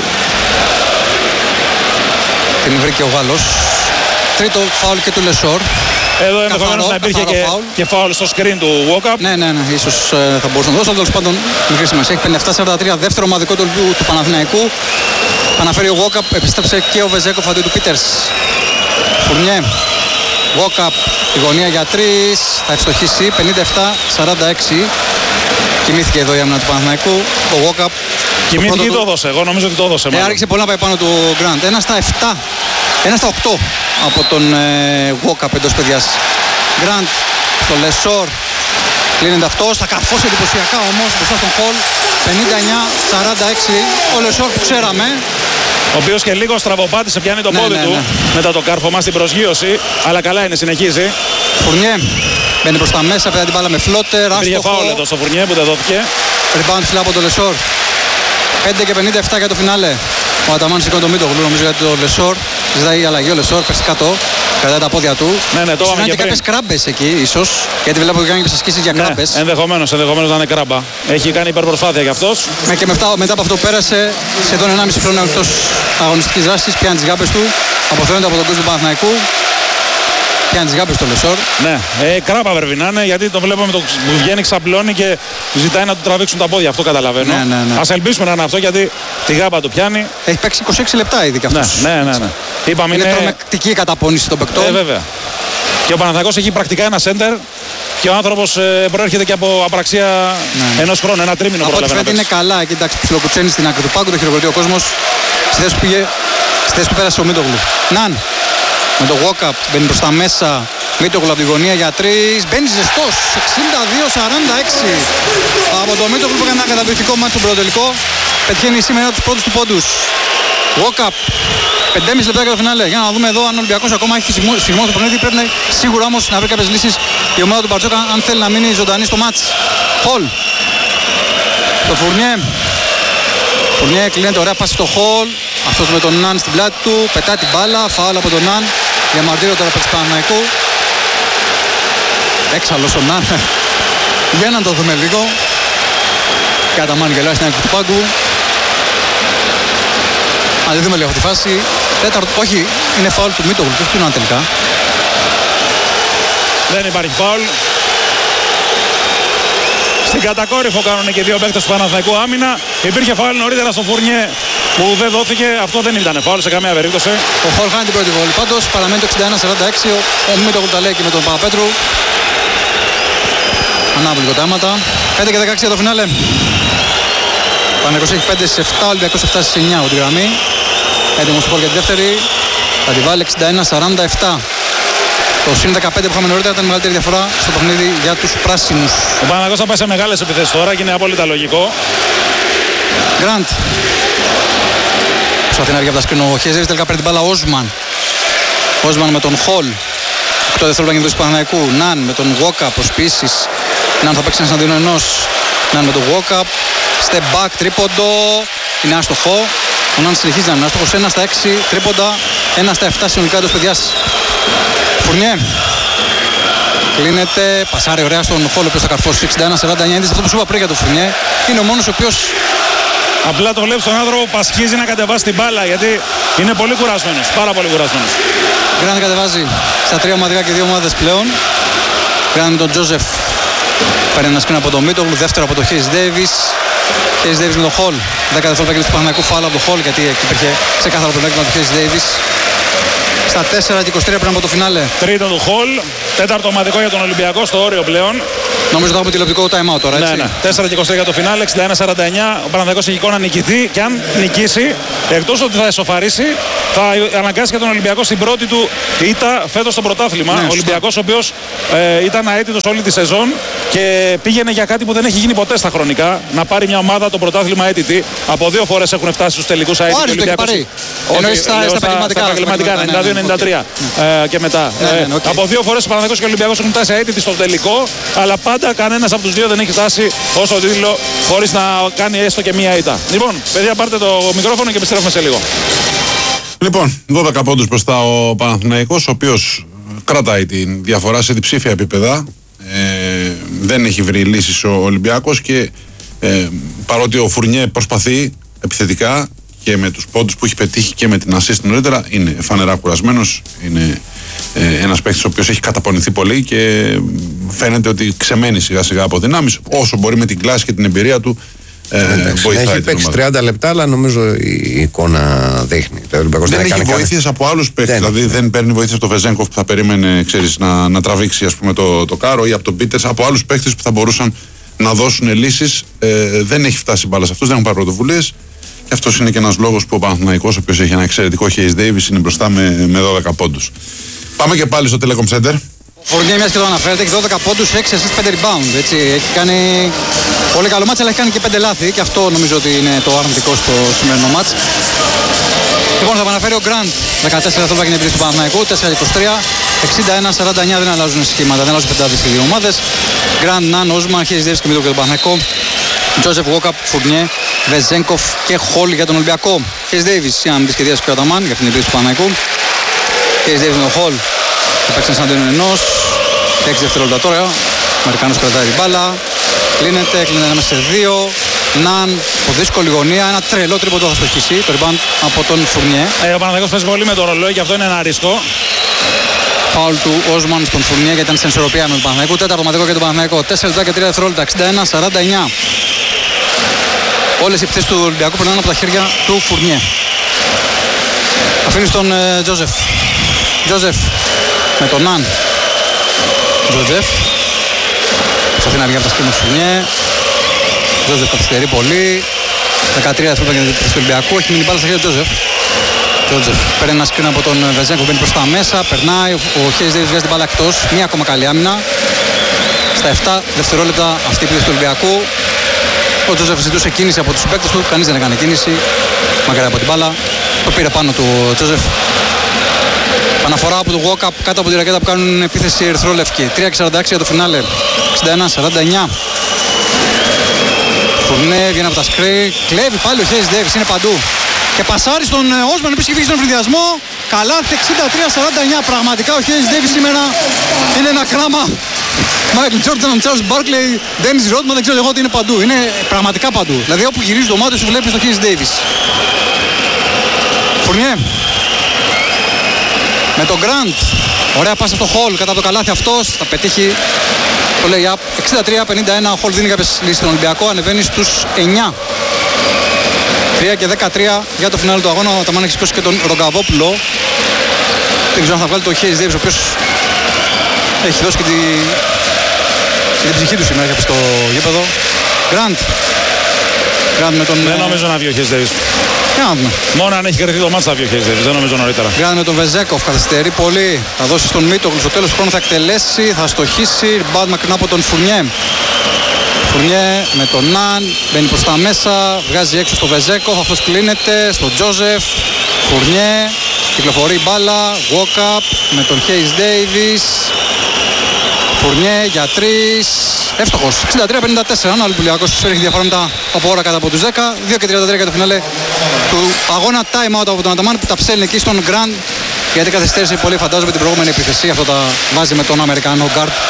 την βρήκε ο Γάλλος. Τρίτο φάουλ και του Λεσόρ. Εδώ ενδεχομένως να υπήρχε και φάουλ στο screen του walk-up. Ναι, ίσως θα μπορούσε να δώσει, αλλά τέλος πάντων μικρή σημασία. Έχει 57-43, δεύτερο ομαδικό του Παναθηναϊκού. Αναφέρει ο walk-up, επιστρέψε και ο Βεζέκοφ αντί του Πίτερς. Φουρνιέ, walk-up, η γωνία για 3, θα ευστοχίσει, 57-46. Κοιμήθηκε εδώ η άμυνα του Παναθηναϊκού. Ο walk-up. Κοιμήθηκε ή το έδωσε, εγώ νομίζω ότι το έδωσε. Άρχισε πολύ να πάει πάνω του Γκραντ. 1 στα 8 από τον walk-up εντός παιδιάς. Γκραντ στο Λεσόρ. Κλείνεται αυτός, θα καρφώσει εντυπωσιακά όμως μπροστά στον Πολ. 59-46. Ο Λεσόρ που ξέραμε. Ο οποίος και λίγο στραβοπάτησε, πιάνει το πόδι του μετά το κάρφωμα στην προσγείωση. Αλλά καλά είναι, συνεχίζει. Φουρνιέ μπαίνει προς τα μέσα, πέρα την μπάλα με φλότερ. Υπήρχε φάουλ εδώ στο Φουρνιέ που δεν δόθηκε. Rebound ψηλά από τον Λεσόρ. 5 και 57 για το φινάλε. Ο Αταμάν σηκώνει το Μίτογλου, νομίζω για το Λεσόρ. Ζητάει αλλαγή ο Λεσόρ, πέσει κάτω. Κρατάει τα πόδια του. Ναι, το είχαμε και κάποιες κράμπες εκεί, ίσως. Γιατί βλέπω ότι κάνει και ασκήσεις για κράμπες. Ενδεχομένως να είναι κράμπα. Έχει κάνει υπερπροσπάθεια κι αυτός. Και μετά από αυτό που πέρασε, σχεδόν 1,5 χρόνο εκτός αγωνιστικής δράσης, πιάνει τις γάμπες του. Αποθεώνεται από τον κόσμο του Παναθηναϊκού. Πιάνει τις γάμπες στο Λεσόρ. Ναι, κράμπα πρέπει να είναι, γιατί το βλέπουμε που βγαίνει, ξαπλώνει και ζητάει να του τραβήξουν τα πόδια. Αυτό καταλαβαίνω. Ναι. Ας ελπίσουμε να είναι αυτό, γιατί τη γάμπα του πιάνει. Έχει παίξει 26 λεπτά ήδη κι αυτός. Ναι. Είπαμε, είναι τρομακτική η καταπώνηση των παικτών. Βέβαια. Και ο Παναθηναϊκός έχει πρακτικά ένα σέντερ και ο άνθρωπος προέρχεται και από απραξία ενός χρόνου, ένα τρίμηνο. Από ό,τι φαίνεται είναι καλά. Και εντάξει, ψιλοκουτσένει στην άκρη του πάγκου, το χειροκροτεί ο κόσμος. Στη θέση που πέρασε ο Μίτογλου. Ναν με το walk-up μπαίνει προς τα μέσα. Μίτογλου από τη γωνία για 3. Μπαίνει ζεστός. 62-46 από το Μίτογλου που έκανε ένα καταπληκτικό μάτι στον πρωτοτελικό. Πετυχαίνει σήμερα τους πρώτους του πόντους. Walk-up. 5,5 λεπτά για το φινάλε. Για να δούμε εδώ αν ο Ολυμπιακός ακόμα έχει συγγμό στο παιχνίδι. Πρέπει σίγουρα όμως να βρει κάποιες λύσεις η ομάδα του Μπαρτζόκα αν θέλει να μείνει ζωντανή στο μάτς. Χολ. Το Φουρνιέ. Φουρνιέ κλείνεται ωραία πάση στο Χολ. Αυτός με τον Ναν στην πλάτη του. Πετάει την μπάλα. Φάουλ από τον Ναν. Για μαρτύριο τώρα από του Παναθηναϊκού. Έξαλλος ο Ναν. Για να το δούμε λίγο. Κατά μάν γελάει στην άκρη του πάγκου. Αν δεν δούμε λίγο αυτή τη φάση. Τέταρτο, όχι, είναι φάουλ του Μίτογλου. Ποιος του Ναν τελικά. Δεν υπάρχει φάουλ. Στην κατακόρυφο κάνουν και δύο παίκτες του Παναθηναϊκού άμυνα. Υπήρχε φάουλ νωρίτερα στο Φουρνιέ που δεν δόθηκε. Αυτό δεν ήταν φάουλ σε καμία περίπτωση. Ο Χολ χάνει την πρώτη βόλη. Πάντως παραμένει το 61-46. Ο Μίτογλου τα λέει και με τον Παπαπέτρου. Ανάβουν λίγο τα αίματα. 5 και 16 για το φινάλε. Παναθηναϊκός έχει 5 σε 7, ο Ολυμπιακός 7 σε 9 από τη γραμμή. Έτοιμος Χολ για τη δεύτερη. Θα τη βάλει 61-47. Το συν 15 που είχαμε νωρίτερα ήταν η μεγαλύτερη διαφορά στο παιχνίδι για τους πράσινους. Ο Παναθηναϊκός θα πάει σε μεγάλες επιθέσεις τώρα και είναι απόλυτα λογικό. Γκραντ. Προσπαθεί να βγει από τα σκριν ο Χέζερης, τελικά παίρνει την μπάλα Όσμαν. Όσμαν με τον Χολ. 8 δευτερόλεπτα για τον Παναθηναϊκού. Ναν με τον Walk-up προσποιήσεις. Ναν θα παίξει ένας αντίον ενός. Ναν με τον Walk-up. Step back, τρίποντο. Είναι άστοχο. Ο Ναν συνεχίζει να είναι άστοχος. 1 στα 6 τρίποντα. 1 στα 7 συνολικά εντός παιδιάς. Φουρνιέ. Κλείνεται. Πασάρει ωραία στον Χόλ, ο οποίος θα καρφώσει 61-49. Είναι αυτό που σου είπα πριν για τον Φουρνιέ. Είναι ο μόνος ο οποίος. Απλά το βλέπει στον άνθρωπο που πασχίζει να κατεβάσει την μπάλα, γιατί είναι πολύ κουρασμένος. Πάρα πολύ κουρασμένος. Γκραντ κατεβάζει στα 3 ομαδικά και 2 ομάδες πλέον. Γκραντ με τον Τζόζεφ. Παίρνει ένα σκριν από τον Μίτογλου. Δεύτερο από τον Χέις Ντέιβις. Χέις Ντέιβις με τον Χολ. 10 δευτερόλεπτα και του Παναθηναϊκού φάουλ από τον Χολ, γιατί εκεί υπήρχε ξεκάθαρο πλεονέκτημα του Χέις Ντέιβις. Στα 4 και 23 πριν από το φινάλε. Τρίτο του Χολ, τέταρτο ομαδικό για τον Ολυμπιακό στο όριο πλέον. Νομίζω ότι έχουμε τηλεοπτικό time out τώρα, έτσι. Ναι. 4 και 23 για το φινάλε, 61-49. Ο Παναθηναϊκός έχει εικόνα να νικηθεί και αν νικήσει, εκτός ότι θα εσωφαρίσει, θα αναγκάσει και τον Ολυμπιακό στην πρώτη του ήττα φέτος στο πρωτάθλημα. Ναι, ο Ολυμπιακός, ο οποίος ήταν αίτητος όλη τη σεζόν και πήγαινε για κάτι που δεν έχει γίνει ποτέ στα χρονικά. Να πάρει μια ομάδα το πρωτάθλημα αίτητη. Από 2 φορές έχουν φτάσει στους τελικούς αίτητες. Ο Άρης το έχει πάρει. Εννοείς στα επαγγελματικά, 92-93 και μετά. Από 2 φορές ο Παναθηναϊκός και ο Ολυμπιακός έχουν φτάσει αίτητοι στο τελικό, αλλά πάντα κανένας από τους δύο δεν έχει φτάσει ως ο τίτλο χωρίς να κάνει έστω και μία ήττα. Λοιπόν, παιδιά, πάρτε το μικρόφωνο και επιστρέφουμε σε λίγο. Λοιπόν, 12 πόντους μπροστά ο Παναθηναϊκός, ο οποίος κρατάει τη διαφορά σε διψήφια επίπεδα. Δεν έχει βρει λύσεις ο Ολυμπιακός και παρότι ο Φουρνιέ προσπαθεί επιθετικά και με τους πόντους που έχει πετύχει και με την assist νωρίτερα, είναι φανερά κουρασμένος. Είναι ένας παίκτης ο οποίος έχει καταπονηθεί πολύ και φαίνεται ότι ξεμένει σιγά σιγά από δυνάμεις. Όσο μπορεί με την κλάση και την εμπειρία του βοηθάει. Έχει παίξει 30 λεπτά, αλλά νομίζω η εικόνα δείχνει. Δεν έχει βοήθειες από άλλους παίκτες. Δηλαδή δεν παίρνει βοήθειες από τον Βεζένκοφ που θα περίμενε, ξέρεις, να τραβήξει, ας πούμε, το κάρο, ή από τον Πίτερς, από άλλους παίκτες που θα μπορούσαν να δώσουν λύσεις. Δεν έχει φτάσει μπάλα σε αυτούς, δεν έχουν πάρει πρωτοβουλίες. Και αυτός είναι και ένας λόγος που ο Παναθηναϊκός, ο οποίος έχει ένα εξαιρετικό Χέις Ντέιβις, είναι μπροστά με 12 πόντους. Πάμε και πάλι στο Telecom Center. Ο Φουρνιέ, μιας και το αναφέρεται, έχει 12 πόντους, 6 assist, 5 rebound. Έτσι. Έχει κάνει πολύ καλό μάτς, αλλά έχει κάνει και 5 λάθη. Και αυτό νομίζω ότι είναι το αρνητικό στο σημερινό μάτς. Λοιπόν, θα επαναφέρει ο Γκραντ. 14 δευτερόλεπτα και είναι επίθεση του Παναθηναϊκού. 4-23. 61-49 δεν αλλάζουν σχήματα, δεν αλλάζουν πεντάδες οι δύο ομάδες. Γκραντ, Ναν, Όσμαν, Χέις Ντέιβις και Μίτρο για τον Παναθηναϊκό. Τζόσεφ, Γουόκαπ, Φουρνιέ, Βεζένκοφ και Χολ για τον Ολυμπιακό. Χέις Ντέιβις, για να μην σχεδιάσει και ο Αταμάν για την επίθεση του Παναθηναϊκού. Χέις Ντέιβις με τον Χολ. Έπαιξε σαν ενός. 6 δευτερόλεπτα τώρα. Ο Αμερικάνος κρατάει την μπάλα. Κλείνεται μέσα σε 2. Ναν, από δύσκολη γωνία. Ένα τρελό τρίποντο θα στοχίσει. Το rebound από τον Φουρνιέ. Ο Παναθηναϊκός παίζει πολύ με το ρολόι και αυτό είναι ένα ρίσκο. Φάουλ του Όσμαν στον Φουρνιέ γιατί ήταν στην ισορροπία με τον Παναθηναϊκό. Τέταρτο ομαδικό για τον Παναθηναϊκό. 4 λεπτά και 3 δευτερόλεπτα. 61-49. Όλες οι επιθέσεις του Ολυμπιακού περνάνε από τα χέρια του Φουρνιέ. Αφήνει στον Τζόζεφ. Τζόζεφ με τον Ναν. Τζόζεφ. Προσπαθεί να βγει από τα σκριν του Φουρνιέ. Τζόζεφ καθυστερεί πολύ. 13 δευτερόλεπτα για την επιθέση του Ολυμπιακού. Έχει μείνει μπάλα στα χέρια του Τζόζεφ. Τζόζεφ παίρνει ένα σκριν από τον Βεζένκο που μπαίνει προς τα μέσα. Περνάει. Ο Χέις Ντέιβις βγάζει την μπάλα εκτός. Μία ακόμα καλή άμυνα. Στα 7 δευτερόλεπτα αυτή η επιθέση του Ολυμπιακού. Ο Τζόζεφ ζητούσε κίνηση από τους παίκτες του. Κανείς δεν έκανε κίνηση. Μακριά από την μπάλα. Το πήρε πάνω του Τζόζεφ. Αναφορά από το walk-up κάτω από τη ρακέτα που κάνουν επίθεση ερυθρόλευκη. 3-46 για το φινάλε. 61-49. Φουρνέ βγαίνει από τα σκριν. Κλέβει πάλι ο Χέις Ντέιβις, είναι παντού. Και πασάρει στον Όσμαν, επίσης έχει φύγει στον φρυδιασμό. Καλάθι 63-49. Πραγματικά ο Χέις Ντέιβις σήμερα είναι ένα κράμα. Μάικλ Τζόρνταν, Τσάρλς Μπάρκλεϊ, Ντένις Ρότμαν, δεν ξέρω εγώ ότι είναι παντού. Είναι πραγματικά παντού. Δηλαδή όπου γυρίζει το μάτι σου βλέπεις το Χέις Ντέιβις. Φουρνιέ. Με τον Γκραντ. Ωραία πάσα στο Χολ κατά το καλάθι αυτός. Θα πετύχει το lay-up. 63-51. Ο Χολ δίνει κάποιες λύσεις στον Ολυμπιακό. Ανεβαίνει στους 9. 3 και 13 για το φινάλε του αγώνα. Ο Αταμάν έχει σηκώσει και τον Ρογκαβόπουλο. Δεν ξέρω αν θα βγάλει το Χέις Ντέιβις, ο οποίος έχει δώσει και την ψυχή του σήμερα στο γήπεδο. Γκραντ. Γκραντ με τον... Δεν νομίζω να βγει ο Χέις Ντέιβις. Μόνο αν έχει κρατήσει το μάτς θα βγει ο Χέις Ντέιβις, δεν νομίζω νωρίτερα. Γκραντ με τον Βεζέκοφ, καθυστερεί πολύ. Θα δώσει στον Μίτογλου, στο τέλος του χρόνου θα εκτελέσει, θα στοχίσει. Ριμπάουντ μακρινά από τον Φουρνιέ. Φουρνιέ με τον Ναν, μπαίνει προς τα μέσα, βγάζει έξω στο Βεζέκοφ, αυτός κλείνεται, στον Τζόζεφ. Φουρνιέ, κυκλοφορεί μπάλα, walk-up με τον Χέις Ντέιβις. Φουρνιέ για 3. Εύστοχος. 63-54. Αν ο Ολυμπιακός τους έχει διαφορά μετά από ώρα κάτω από τους 10. 2 και 33 για το φινάλε του αγώνα. Time out από τον Αταμάν που τα ψέλνει εκεί στον Γκραντ. Γιατί καθυστέρησε πολύ, φαντάζομαι, την προηγούμενη επίθεση. Αυτό τα βάζει με τον Αμερικάνο γκάρτ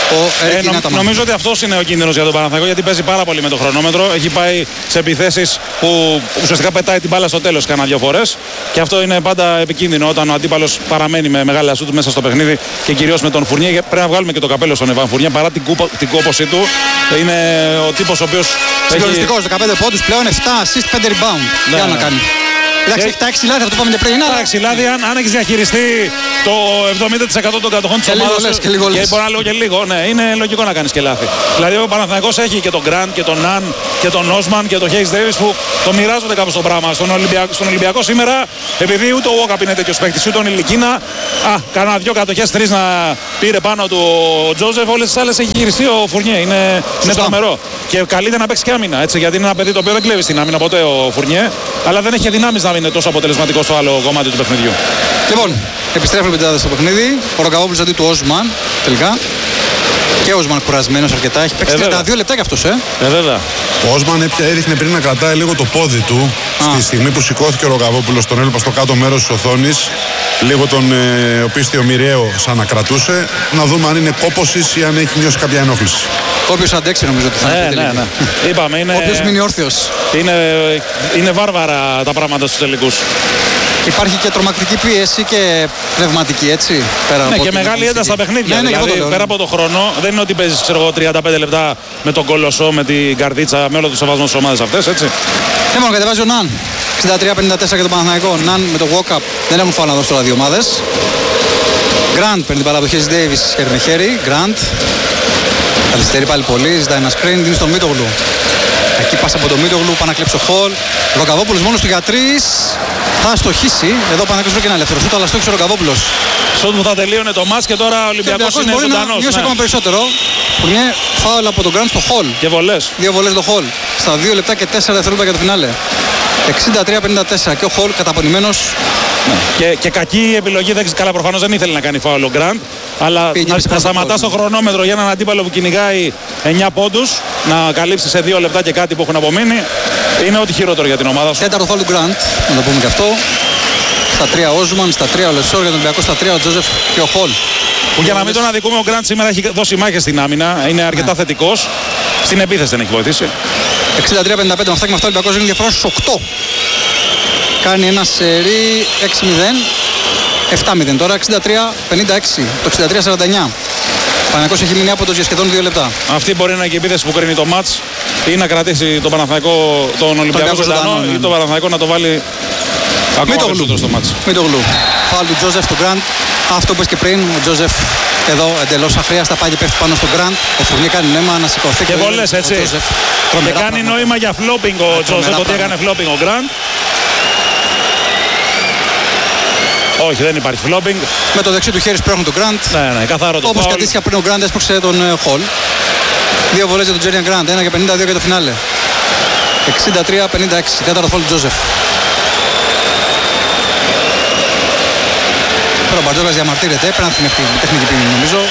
Νομίζω ότι αυτό είναι ο κίνδυνος για τον Παναθηναϊκό, γιατί παίζει πάρα πολύ με το χρονόμετρο. Έχει πάει σε επιθέσεις που ουσιαστικά πετάει την μπάλα στο τέλος κάνα 2 φορές. Και αυτό είναι πάντα επικίνδυνο όταν ο αντίπαλος παραμένει με μεγάλη ασούτ μέσα στο παιχνίδι και κυρίως με τον Φουρνιέ. Πρέπει να βγάλουμε και το καπέλο στον Εβάν Φουρνιέ παρά την κόπωσή του. Είναι ο τύπος ο οποίος. Συγκλονιστικός, 15 πόντους πλέον, 7 assist, 5 rebound. Ναι, Τι άλλο να κάνει. Εντάξει, έχει τα 6 λάθη, αυτό που είπαμε και πριν. Τα 6 λάθη, αν έχεις διαχειριστεί το 70% των κατοχών της ομάδας. Και λίγο λες. Μπορεί να λέω και λίγο, ναι, είναι λογικό να κάνεις και λάθη. Δηλαδή ο Παναθηναϊκός έχει και τον Γκραντ και τον Ναν και τον Όσμαν και τον Χέις Ντέιβις που το μοιράζονται κάπως το πράγμα. Στον Ολυμπιακό σήμερα, επειδή ούτε ο Walkup είναι τέτοιος παίκτης, ούτε ο Νιλικίνα, κάνα 2 κατοχές, 3 να πήρε πάνω του ο Τζόζεφ, όλες τις άλλες έχει γυριστεί ο Φουρνιέ. Είναι τρομερό. Και καλείται να παίξει και άμυνα, έτσι, γιατί είναι ένα παιδί το οποίο δεν κλέβει στην άμυνα ποτέ ο Φουρνιέ, αλλά δεν έχει δυνάμεις να είναι τόσο αποτελεσματικό στο άλλο κομμάτι του παιχνιδιού. Λοιπόν, επιστρέφουμε πεντάδε στο παιχνίδι. Ο Ροκαβόπουλος αντί του Όσμαν τελικά. Και ο Όσμαν κουρασμένος αρκετά. Έχει παίξει 32 λεπτά κι αυτός, βέβαια. Ο Όσμαν έδειχνε πριν να κρατάει λίγο το πόδι του. Στη στιγμή που σηκώθηκε ο Ροκαβόπουλος, τον έλειπα στο κάτω μέρος της οθόνης. Λίγο τον οπίστιο μοιραίο σαν να κρατούσε. Να δούμε αν είναι κόπωσης ή αν έχει νιώσει κάποια ενόχληση. Όποιος αντέξει νομίζω ότι θα είναι. Ναι. Είπαμε, είναι. Όποιος μείνει όρθιος. Είναι βάρβαρα τα πράγματα στους τελικούς. Υπάρχει και τρομακτική πίεση και πνευματική, έτσι. Πέρα ναι, από και μεγάλη ένταση στα παιχνίδια. Δηλαδή, πέρα από το χρόνο, δεν είναι ότι παίζει 35 λεπτά με τον Κολοσσό, με την Καρδίτσα, με όλο το σεβασμό στις ομάδες αυτές, έτσι. Μόνο κατεβάζει ο Ναν. 63-54 για τον Παναθηναϊκό. Ναν με το walk-up δεν έχουν φάω να δώσουν τώρα δύο ομάδες. Γκραντ παίρνει την μπάλα από το Χέις Ντέιβις χέρι με χέρι. Γκραντ. Καθυστερεί πάλι πολύ, ζητάει ένα screen, δίνει στον Μίτογλου. Εκεί πάσα από τον Μίτογλου, πάει να κλέψει ο Χολ. Ροκαβόπουλος μόνος του για 3. Θα στοχίσει. Εδώ πάνε να και ένα ελεύθερο σούτ, αλλά στόχισε ο Ροκαβόπουλος. Σούτ που θα τελείωνε το μάτς και τώρα ο Ολυμπιακός είναι ζωντανός. Μείωσε ακόμα περισσότερο. Φουρνιέ φάουλ από τον Γκραντ στο Χολ. Και βολές. 2 βολές το Χολ. Στα 2 λεπτά και 4 δευτερόλεπτα για το φινάλε. 63-54 και ο Χολ καταπονημένος. Και κακή επιλογή, καλά προφανώς δεν ήθελε να κάνει φάουλ ο Γκραντ. Αλλά να σταματά στο χρονόμετρο για έναν αντίπαλο που κυνηγάει 9 πόντους, να καλύψει σε 2 λεπτά και κάτι που έχουν απομείνει, είναι ό,τι χειρότερο για την ομάδα σου. Τέταρτο φάουλ του Γκραντ, να το πούμε και αυτό. Στα 3 ο Όσμαν, στα 3 ο Λεσόρ, για τον Ολυμπιακό στα 3 ο Τζόζεφ και ο Χολ. Που για να μην τον αδικούμε, ο Γκραντ σήμερα έχει δώσει μάχες στην άμυνα, είναι αρκετά θετικός. Στην επίθεση δεν έχει βοηθήσει. 63-55 με αυτά και με αυτό ο Ολυμπιακός είναι διαφορά στους 8. Κάνει ένα σερί 6-0. 7-0 τώρα, 63-56, το 63-49. Παναθηναϊκός έχει μείνει άποντος για σχεδόν 2 λεπτά. Αυτή μπορεί να είναι και η επίθεση που κρίνει το μάτς ή να κρατήσει τον Παναθηναϊκό, τον Ολυμπιακό ζωντανό, ή τον Παναθηναϊκό να το βάλει ακόμα περισσότερο στο μάτς. Μίτογλου. Φάουλ του Τζόζεφ του Γκραντ. Αυτό που είπες και πριν, ο Τζόζεφ εδώ εντελώς αχρίαστα πάει και πέφτει πάνω στον Γκραντ. Ο Φουρνιέ κάνει νόημα να σηκωθεί. Και βολές, έτσι. Και κάνει νόημα για φλόπινγκ ο Τζόζεφ, ότι έκανε φλόπινγκ ο Γκραντ. Όχι, δεν υπάρχει φλόπινγκ. Με το δεξί του χέρι σπρώχνει τον Γκραντ. Ναι, καθαρό το όπως και αντίστοιχα πριν ο Γκραντ έσπρωξε τον Χολ. 2 βολές για τον Τζέριαν Γκραντ, 1 και 52 για το φινάλε. 63-56, τέταρτο φόλ του Τζόζεφ. Τώρα ο Μπατζόλας διαμαρτύρεται, πρέπει να την τεχνική ποινή νομίζω.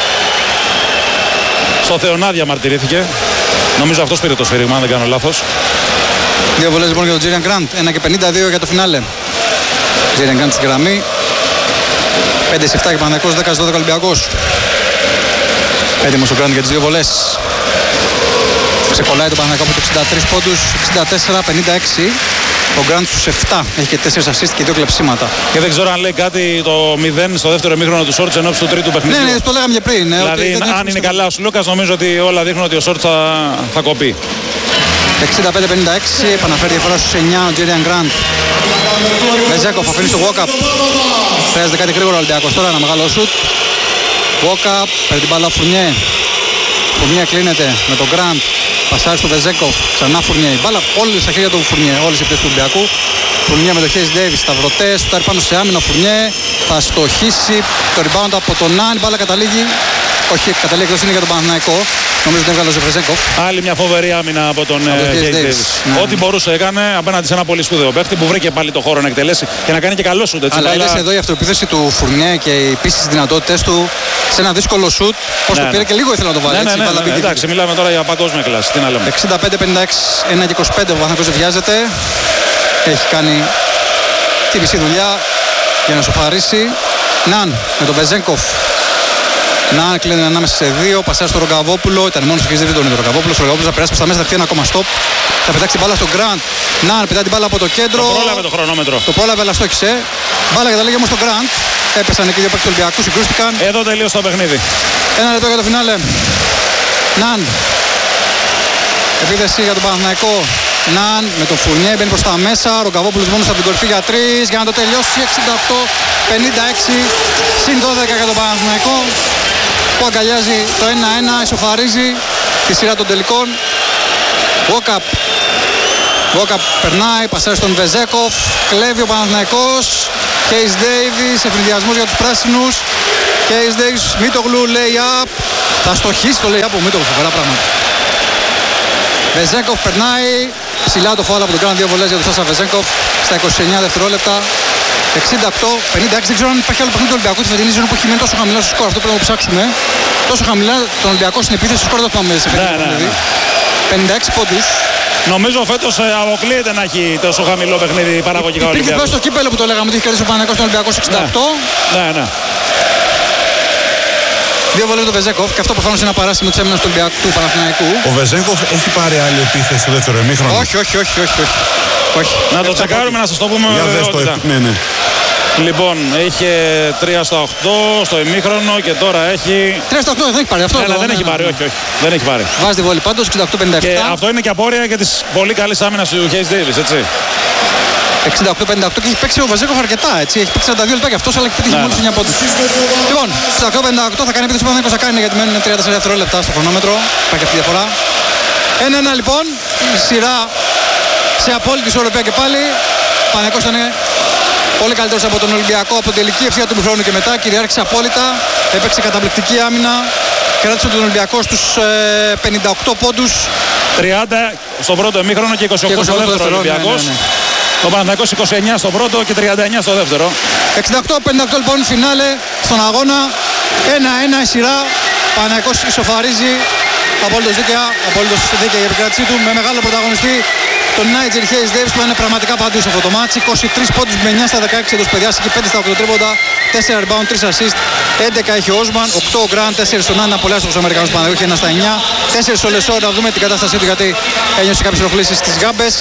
Στο Θεονά διαμαρτυρήθηκε. Νομίζω αυτός πήρε το σφύριγμα, αν δεν κάνω λάθος. 2 βολές λοιπόν για τον Τζέριαν Γκραντ, 1 και 52 για το φινάλε. Τζέριαν Γκραντ στην γραμμή. 5-7 και Παναθηναϊκός, 10-12 Ολυμπιακός. Έτοιμος ο Γκραντ για τις 2 βολές. Ξεκολλάει το Παναθηναϊκό από το 63 πόντους, 64-56. Ο Γκραντ στους 7, έχει και 4 assist και 2 κλεψίματα. Και δεν ξέρω αν λέει κάτι το 0 στο δεύτερο ημίχρονο του Σόρτς ενώπιση του τρίτου παιχνιδιού. Ναι, το λέγαμε και πριν. Δηλαδή, αν είναι καλά ο Σλούκας, νομίζω ότι όλα δείχνουν ότι ο Σόρτς θα κοπεί. 65-56, επαναφέρει διαφορά στους 9 ο Τζέριαν Γκραντ. Βεζέκοφ αφήνει στο walk-up. Χρειάζεται κάτι γρήγορο ο Ολυμπιακός τώρα, ένα μεγάλο σουτ. Walk-up, παίρνει την μπάλα ο Φουρνιέ. Φουρνιέ κλείνεται με τον Γκραντ. Πασάρει στο Βεζέκοφ, ξανά Φουρνιέ. Η μπάλα όλη στα χέρια του Φουρνιέ, όλες οι επιθέσεις του Ολυμπιακού. Φουρνιέ με το Χέις Ντέιβις, σταυρωτές, του τάρει πάνω σε άμυνα ο Φουρνιέ. Θα στοχίσει το rebound από τον Ναν, η μπάλα καταλήγει. Όχι, καταλήγει εκτός, είναι για τον Παναθηναϊκό. Νομίζω ότι έβγαλε ο Ζεβρεζέκοφ. Άλλη μια φοβερή άμυνα από τον Χέις Ντέιβις. Ναι. Ό,τι μπορούσε έκανε απέναντι σε ένα πολύ σπουδαίο παίχτη που βρήκε πάλι το χώρο να εκτελέσει και να κάνει και καλό σουτ. Αλλά είδες εδώ η αυτοεπίθεση του Φουρνιέ και οι επίσης δυνατότητες του σε ένα δύσκολο σουτ. Πώς το πήρε και λίγο ήθελε να το βάλει. Ναι. Εντάξει, μιλάμε τώρα για παγκόσμια κλάση. Τι να λέμε. 65-56, 1 και 25 ο Παναθηναϊκός βιάζεται. Έχει κάνει τη μισή δουλειά για να σοφαρίσει. Ναν με τον Βεζέγκοφ. Να κλείνει ανάμεσα σε δύο. Πασάρι στο Ρογκαβόπουλο. Ήταν μόνο στο δεν τον είδε ο Ρογκαβόπουλο. Ο Ρογκαβόπουλο θα περάσει προς τα μέσα, θα φτιάξει ένα ακόμα stop. Θα πετάξει την μπάλα στον Γκραντ. Να πετάει την μπάλα από το κέντρο. Το πρόλαβε το χρονόμετρο. Το πρόλαβε, αλλά στόχισε. Μπάλα καταλήγει όμως στον Γκραντ. Έπεσαν εκεί δύο παίκτες του Ολυμπιακού, συγκρούστηκαν. Εδώ τελείωσε το παιχνίδι. Ένα λεπτό για το φινάλε. Ναν. Επίθεση για τον Παναθηναϊκό. Ναν με τον Φουρνιέ μπαίνει προς τα μέσα. Ρογκαβόπουλος μόνος από την κορυφή για 3 για να το τελειώσει. 68-56 συν 12 για τον Παναθηναϊκό που αγκαλιάζει το 1-1, ισοφαρίζει τη σειρά των τελικών. Βόκαπ περνάει, πασάρει στον Βεζέκοφ, κλέβει ο Παναθηναϊκός. Κέις Ντέιβις, ευνηδιασμός για τους πράσινους. Κέις Ντέιβις, Μίτογλου, lay-up. Θα στοχίσει το lay-up ο Μίτογλου, φοβερά πράγματα. Βεζέκοφ περνάει, ψηλά το φάουλ από τον Γκραντ, δύο βολές για τον Σάσα Βεζέκοφ στα 29 δευτερόλεπτα. 68-56, δεν ξέρω αν υπάρχει άλλο παιχνίδι του Ολυμπιακού τη φετινή ζώνη που έχει μείνει τόσο χαμηλά στο σκορ. Αυτό πρέπει να το ψάξουμε. Τόσο χαμηλά τον Ολυμπιακό στην επίθεση, στο σκορ δεν πάμε σε παιχνίδι. 56 πόντους. Νομίζω φέτος αποκλείεται να έχει τόσο χαμηλό παιχνίδι παραγωγικά ο Ολυμπιακός. Υπήρχε στο κύπελο που το λέγαμε ότι έχει κερδίσει ο Παναθηναϊκός στον Ολυμπιακό 68. Ναι. Δύο βολές του Βεζέκοφ και αυτό προφανώς είναι ένα παράσημο της άμυνας του Παναθηναϊκού. Ο Βεζέκοφ έχει πάρει άλλη επίθεση στο δεύτερο ημίχρονο. Όχι. Να το τσεκάρουμε, να σας το πούμε με βεβαιότητα. Ναι. Λοιπόν, είχε 3 στα 8 στο ημίχρονο και τώρα έχει. 3 στα 8 δεν έχει πάρει αυτό. Δεν έχει πάρει, όχι. Δεν έχει πάρει. Βάζει τη βόλη πάντως 68-57. Και αυτό είναι και απόρρια και της πολύ καλής άμυνας του Κέις Ντέιβις, έτσι. 68-58 και έχει παίξει ο Βεζέκοφ αρκετά, έτσι. Έχει παίξει 42 λεπτά και αυτός, αλλά έχει πετύχει μόλις 9 πόντους. Λοιπόν, 68-58 θα κάνει επίθεση που θα κάνει γιατί μένουν 34 δευτερόλεπτα στο χρονόμετρο. Υπάρχει αυτή η διαφορά. 1-1 λοιπόν, η σειρά σε απόλυτη ισορροπία και πάλι. Παναθηναϊκός ήταν πολύ καλύτερος από τον Ολυμπιακό από την τελική ευθεία του χρόνου και μετά. Κυριάρχησε απόλυτα, έπαιξε καταπληκτική άμυνα. Κράτησε τον Ολυμπιακό στους 58 πόντους. 30 στο πρώτο ημίχρονο και 28 στο δεύτερο Ολυμπιακός. Ναι. Ο Παναθηναϊκός 29 στο πρώτο και 39 στο δεύτερο. 68-58 λοιπόν φινάλε στον αγώνα. 1-1 η σειρά. Παναθηναϊκός ισοφαρίζει. Απόλυτος δίκαια η επικράτησή του με μεγάλο πρωταγωνιστή τον Νάιτζελ Χέις Ντέιβις που είναι πραγματικά παντού σε αυτό το μάτς. 23 πόντους με 9 στα 16 εντός παιδιάς και 5 στα 8 τρίποντα, 4 rebound, 3 assist, 11 έχει ο Όσμαν, 8 ο Γκραντ, 4 στον Άννα, πολλές στους Αμερικανούς Παναθηναϊκούς, 1 στα 9, 4 στο Λεσόρ, να δούμε την κατάστασή του γιατί ένιωσε κάποιες ενοχλήσεις στις γάμπες,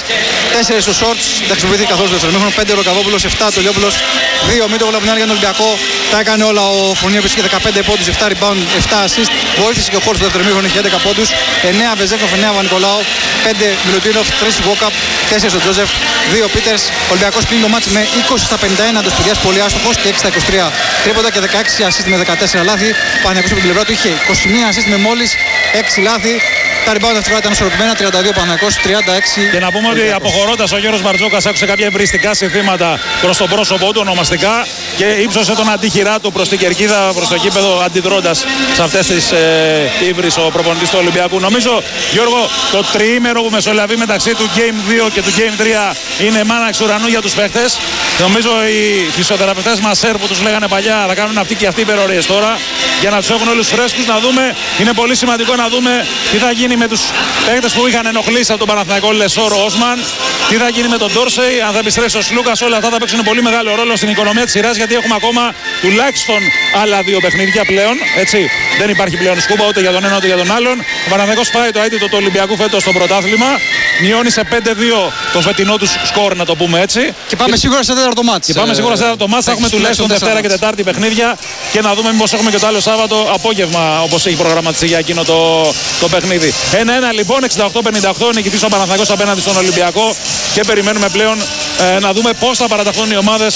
4 στο Σόρτς, δεν χρησιμοποιήθηκε καθόλου στο δεύτερο ημίχρονο, 5 ο Ροκαβόπουλος, 7 το Λιόπουλος, 2 Μίτογλου από την άλλη για τον Ολυμπιακό, τα έκανε όλα ο Φωνίωπης και 15 πόντους, 7 rebound, 7 assist, βοήθησε και ο Χόρτς στο δεύτερο ημίχρονο, είχε 11 πόντους, 9 Βεζέκοφ, 9 Βανικολάου, 5 Μιλουτίνοφ, 3 Βόκαπ, 4 ο Τζόζεφ, 2 Πίτερς. Ο Ολυμπιακός κλείνει το μάτς με 20 στα 51 εντός παιδιάς, πολύ άστοχος και 6 στα 23 τρίποντα και 16 assist με 14 λάθη. Ο Παναθηναϊκός από την πλευρά του είχε 21 assist με μόλις 6 λάθη. Τα rebound δευτερόλεπτα ήταν ισορροπημένα, 32 Παναθηναϊκός, 36. Και να πούμε ότι αποχωρώντας ο Γιώργος Μπαρτζόκας άκουσε κάποια εμπριστικά συνθήματα προς το πρόσωπό του ονομαστικά και ύψωσε τον αντίχειρά του προς την κερκίδα, προς το γήπεδο, αντιδρώντας σε αυτές τις ύβρις ο προπονητής του Ολυμπιακού. Νομίζω, Γιώργο, το τριήμερο που μεσολαβεί μεταξύ του Game 2 και του Game 3 είναι μάνα εξ ουρανού για τους παίχτες. Νομίζω οι φυσιοθεραπευτές μας που τους λέγανε παλιά θα κάνουν αυτοί και αυτοί υπερορίες τώρα για να τους έχουν όλους φρέσκους. Να δούμε, είναι πολύ σημαντικό να δούμε τι θα γίνει με τους παίκτες που είχαν ενοχλήσει από τον Παναθηναϊκό, Λεσόρ, Όσμαν, τι θα γίνει με τον Ντόρσεϊ, αν θα επιστρέψει ο Σλούκας. Όλα αυτά θα παίξουν πολύ μεγάλο ρόλο στην οικονομία της σειράς γιατί έχουμε ακόμα τουλάχιστον άλλα 2 παιχνίδια πλέον. Έτσι, δεν υπάρχει πλέον σκούπα ούτε για τον ένα ούτε για τον άλλον. Ο Παναθηναϊκός πάει το αίτητο του Ολυμπιακού φέτος στο πρωτάθλημα. Μειώνει σε 5-2 το φετινό του σκορ, να το πούμε έτσι. Και πάμε σίγουρα σε τέταρτο μάτς. Και πάμε σίγουρα σε τέταρτο μάτς. Θα έχουμε τουλάχιστον Δευτέρα και Τετάρτη παιχνίδια και να δούμε μήπως έχουμε και το άλλο Σάββατο απόγευμα όπως έχει προγραμματιστεί για εκείνο το παιχνίδι. 1-1 λοιπόν, 68-58 νικητής ο Παναθηναϊκός απέναντι στον Ολυμπιακό και περιμένουμε πλέον να δούμε πώς θα παραταχθούν οι ομάδες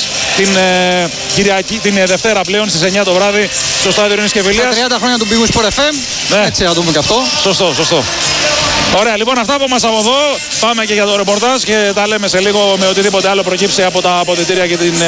την Δευτέρα πλέον στις 9 το βράδυ στο στάδιο Ειρήνης και Φιλίας. Στα 30 χρόνια του Big Sport FM. Ναι. Έτσι να δούμε και αυτό. Σωστό. Ωραία, λοιπόν, αυτά από μας από εδώ. Πάμε και για το ρεπορτάζ και τα λέμε σε λίγο με οτιδήποτε άλλο προκύψει από τα αποδυτήρια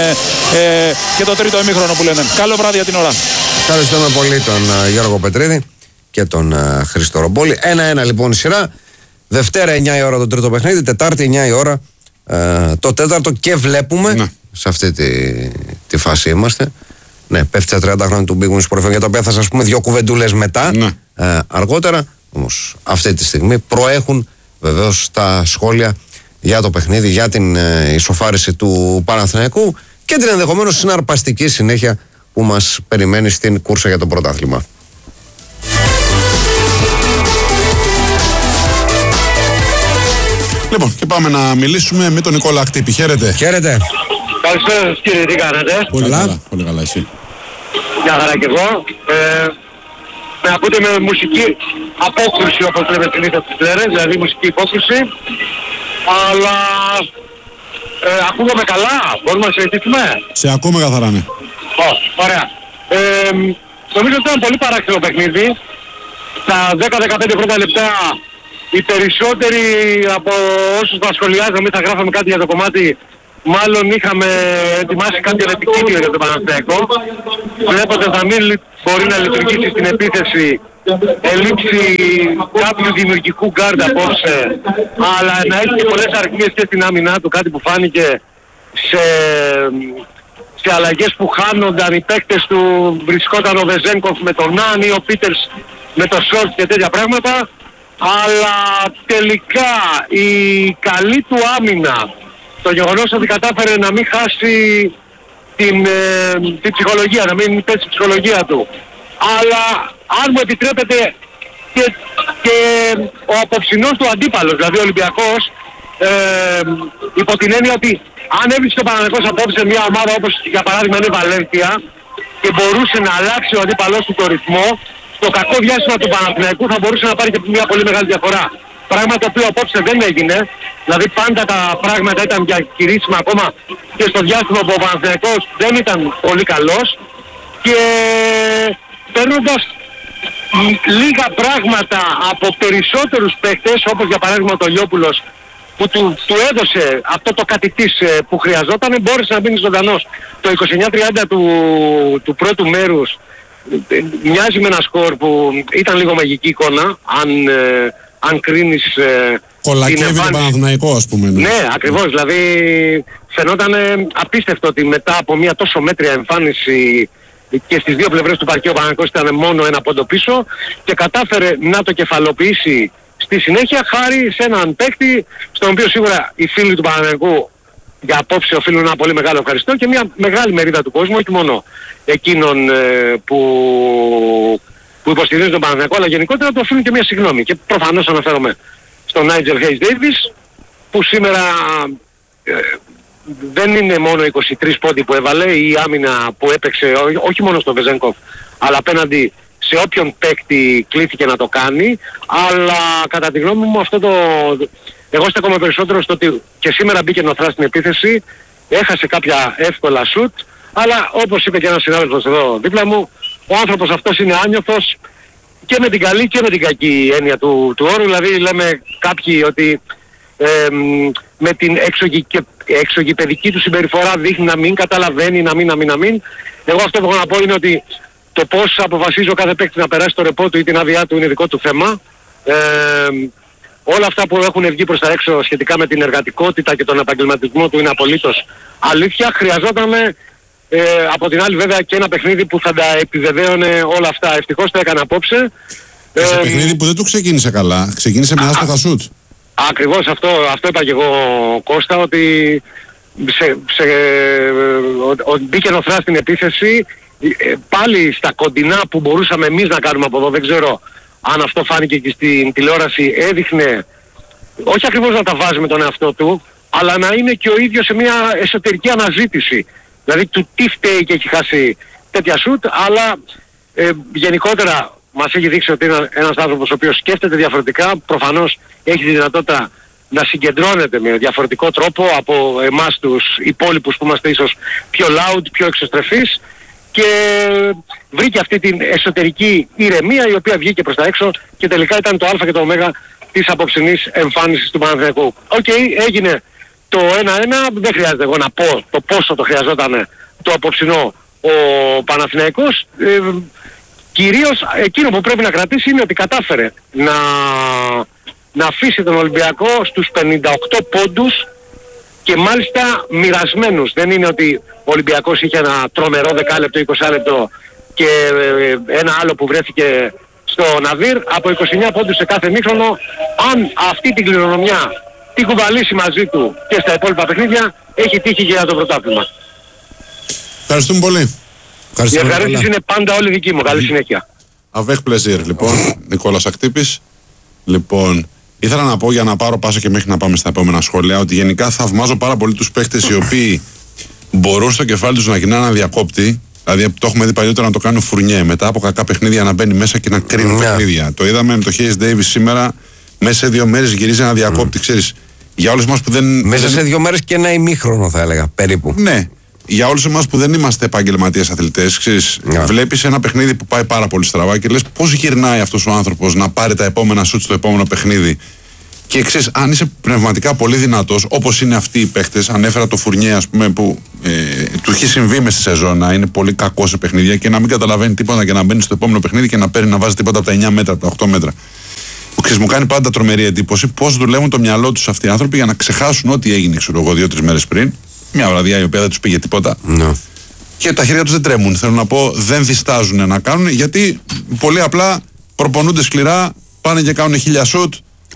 και το τρίτο ημίχρονο που λένε. Καλό βράδυ για την ώρα. Ευχαριστούμε πολύ τον Γιώργο Πετρίδη και τον Χρήστο Ρομπόλη. 1-1 λοιπόν η σειρά. Δευτέρα 9 η ώρα το τρίτο παιχνίδι. Τετάρτη 9 η ώρα το τέταρτο και βλέπουμε. Σε αυτή τη φάση είμαστε. Ναι, πέφτει τα 30 χρόνια του Big Win Sport FM για τα οποία θα σας πούμε 2 κουβεντούλες μετά. Αργότερα. Όμως αυτή τη στιγμή προέχουν βεβαίως τα σχόλια για το παιχνίδι, για την ισοφάριση του Παναθηναϊκού και την ενδεχομένως συναρπαστική συνέχεια που μας περιμένει στην κούρσα για το πρωτάθλημα. Λοιπόν, και πάμε να μιλήσουμε με τον Νικόλα Ακτύπη. Χαίρετε. Χαίρετε. Καλησπέρα σας κύριε, τι κάνετε? Πολύ καλά. Πολύ καλά, εσύ? Μια χαρά και εγώ. Με ακούτε με μουσική απόκρουση, όπως λέμε συνήθως τις λέρες, δηλαδή μουσική υπόκρουση. Αλλά ακούγομαι καλά, μπορούμε να συζητήσουμε? Σε ακούμε καθαρά, ναι. Ωραία. Νομίζω ότι ήταν πολύ παράξενο παιχνίδι. Στα 10-15 πρώτα λεπτά οι περισσότεροι από όσους μας σχολιάζαμε, θα γράφαμε κάτι για το κομμάτι, μάλλον είχαμε ετοιμάσει κάποιο επικίνδυνο για τον Παναθηναϊκό. Βλέποντας να μην μπορεί να λειτουργήσει στην επίθεση, ελήψη κάποιου δημιουργικού γκάρντ απόψε, αλλά να έχει και πολλές αριθμίες και στην άμυνά του, κάτι που φάνηκε σε αλλαγές που χάνονταν οι παίκτες του. Βρισκόταν ο Βεζένκοφ με τον Νάν ή ο Πίτερς με το Σόλτ και τέτοια πράγματα. Αλλά τελικά η καλή του άμυνα, το γεγονός ότι κατάφερε να μην χάσει την ψυχολογία, να μην πέσει η ψυχολογία του, αλλά αν μου επιτρέπετε και ο απόψινός του αντίπαλος, δηλαδή ο Ολυμπιακός, υπό την έννοια ότι αν έβρισκε ο Παναθηναϊκός απόψε μια ομάδα όπως για παράδειγμα είναι η Βαλένθια και μπορούσε να αλλάξει ο αντίπαλός του το ρυθμό, το κακό διάστημα του Παναθηναϊκού θα μπορούσε να πάρει και μια πολύ μεγάλη διαφορά. Πράγμα το οποίο απόψε δεν έγινε, δηλαδή πάντα τα πράγματα ήταν διακηρύσιμα ακόμα και στο διάστημα που ο Παναθηναϊκός δεν ήταν πολύ καλός, και παίρνοντας λίγα πράγματα από περισσότερους παίκτες, όπως για παράδειγμα το Λιόπουλος, που του έδωσε αυτό το κάτι της που χρειαζόταν, μπόρεσε να μείνει ζωντανός. Το 29-30 του πρώτου μέρους μοιάζει με ένα σκορ που ήταν λίγο μαγική εικόνα, αν κρίνεις κολακεύει τον Παναθηναϊκό, ας πούμε. Ναι, ακριβώς. Δηλαδή φαινόταν απίστευτο ότι μετά από μια τόσο μέτρια εμφάνιση και στις δύο πλευρές του παρκείου ο Παναθηναϊκός ήταν μόνο ένα πόντο πίσω και κατάφερε να το κεφαλοποιήσει στη συνέχεια χάρη σε έναν παίκτη στον οποίο σίγουρα οι φίλοι του Παναθηναϊκού για απόψε οφείλουν ένα πολύ μεγάλο ευχαριστώ και μια μεγάλη μερίδα του κόσμου, όχι μόνο εκείνων που υποστηρίζουν τον Παναθηναϊκό, αλλά γενικότερα του οφείλουν και μια συγγνώμη. Και προφανώς αναφέρομαι στον Νάιτζελ Χέις Ντέιβις, που σήμερα δεν είναι μόνο 23 πόντοι που έβαλε, η άμυνα που έπαιξε όχι μόνο στο Βεζένκοφ, αλλά απέναντι σε όποιον παίκτη κλήθηκε να το κάνει, αλλά κατά τη γνώμη μου αυτό εγώ στέκομαι περισσότερο στο ότι και σήμερα μπήκε νοθρά στην επίθεση, έχασε κάποια εύκολα σουτ, αλλά όπως είπε και ένας συνάδελφος εδώ δίπλα μου, ο άνθρωπος αυτός είναι άνιωθος και με την καλή και με την κακή έννοια του όρου. Δηλαδή λέμε κάποιοι ότι με την εξωγηπαιδική του συμπεριφορά δείχνει να μην καταλαβαίνει, να μην. Εγώ αυτό που έχω να πω είναι ότι το πώς αποφασίζει ο κάθε παίκτης να περάσει το ρεπό του ή την άδειά του είναι δικό του θέμα. Όλα αυτά που έχουν βγει προς τα έξω σχετικά με την εργατικότητα και τον επαγγελματισμό του είναι απολύτως αλήθεια. Χρειαζόταν από την άλλη βέβαια και ένα παιχνίδι που θα τα επιβεβαίωνε όλα αυτά. Ευτυχώς το έκανε απόψε. Σε παιχνίδι που δεν του ξεκίνησε καλά, ξεκίνησε με άστοχα σουτ. Ακριβώς αυτό είπα και εγώ, Κώστα, ότι μπήκε νοθρά στην επίθεση, πάλι στα κοντινά που μπορούσαμε εμείς να κάνουμε από εδώ, δεν ξέρω αν αυτό φάνηκε και στην τηλεόραση, έδειχνε όχι ακριβώς να τα βάζει με τον εαυτό του, αλλά να είναι και ο ίδιος σε μια εσωτερική αναζήτηση. Δηλαδή του τι φταίει και έχει χάσει τέτοια σουτ, αλλά γενικότερα μας έχει δείξει ότι είναι ένας άνθρωπος ο οποίος σκέφτεται διαφορετικά, προφανώς έχει τη δυνατότητα να συγκεντρώνεται με διαφορετικό τρόπο από εμάς τους υπόλοιπους που είμαστε ίσως πιο loud, πιο εξωστρεφείς, και βρήκε αυτή την εσωτερική ηρεμία η οποία βγήκε προς τα έξω και τελικά ήταν το α και το ω της απόψινής εμφάνισης του Παναθηναϊκού. Έγινε το 1-1, δεν χρειάζεται εγώ να πω το πόσο το χρειαζόταν το απόψινό ο Παναθηναϊκός. Κυρίως εκείνο που πρέπει να κρατήσει είναι ότι κατάφερε να αφήσει τον Ολυμπιακό στους 58 πόντους και μάλιστα μοιρασμένους. Δεν είναι ότι ο Ολυμπιακός είχε ένα τρομερό 10 λεπτό, 20 λεπτό και ένα άλλο που βρέθηκε στο Ναδύρ. Από 29 πόντους σε κάθε μήχρονο, αν αυτή την κληρονομιά την κουβαλήσει μαζί του και στα υπόλοιπα παιχνίδια, έχει τύχει και για το πρωτάθλημα. Ευχαριστούμε πολύ. Η ευχαρίστηση είναι πάντα όλη δική μου. Καλή συνέχεια. Avec plaisir, λοιπόν. Νικόλας Ακτύπης. Λοιπόν, ήθελα να πω για να πάρω πάσα και μέχρι να πάμε στα επόμενα σχόλια ότι γενικά θαυμάζω πάρα πολύ τους παίχτες οι οποίοι μπορούν στο κεφάλι τους να γυρνάνε ένα διακόπτη. Δηλαδή το έχουμε δει παλιότερα να το κάνει ο Φουρνιέ μετά από κακά παιχνίδια να μπαίνει μέσα και να κρίνει παιχνίδια. Το είδαμε με το Hayes Davis σήμερα. Μέσα σε 2 μέρες γυρίζει ένα διακόπτη, ξέρεις. Για όλους μας που δεν. Μέσα σε 2 μέρες και ένα ημίχρονο θα έλεγα περίπου. Ναι. Για όλους εμάς που δεν είμαστε επαγγελματίες αθλητές, ξέρεις, βλέπεις ένα παιχνίδι που πάει πάρα πολύ στραβά και λες πώς γυρνάει αυτός ο άνθρωπος να πάρει τα επόμενα σουτ στο επόμενο παιχνίδι. Και ξέρεις, αν είσαι πνευματικά πολύ δυνατός, όπως είναι αυτοί οι παίχτες, ανέφερα το Φουρνιέ, ας πούμε, που του έχει συμβεί μες στη σεζόν να είναι πολύ κακό σε παιχνίδια και να μην καταλαβαίνει τίποτα και να μπαίνει στο επόμενο παιχνίδι και να παίρνει να βάζει τίποτα από τα 9 μέτρα, από τα 8 μέτρα. Ξέρεις, μου κάνει πάντα τρομερή εντύπωση πώς δουλεύουν το μυαλό τους αυτοί οι άνθρωποι για να ξεχάσουν ό,τι έγινε, ξέρω εγώ, 2-3 μέρες πριν. Μια βραδιά η οποία δεν τους πήγε τίποτα. No. Και τα χέρια τους δεν τρέμουν. Θέλω να πω, δεν διστάζουν να κάνουν γιατί πολύ απλά προπονούνται σκληρά, πάνε και κάνουν 1000 σουτ.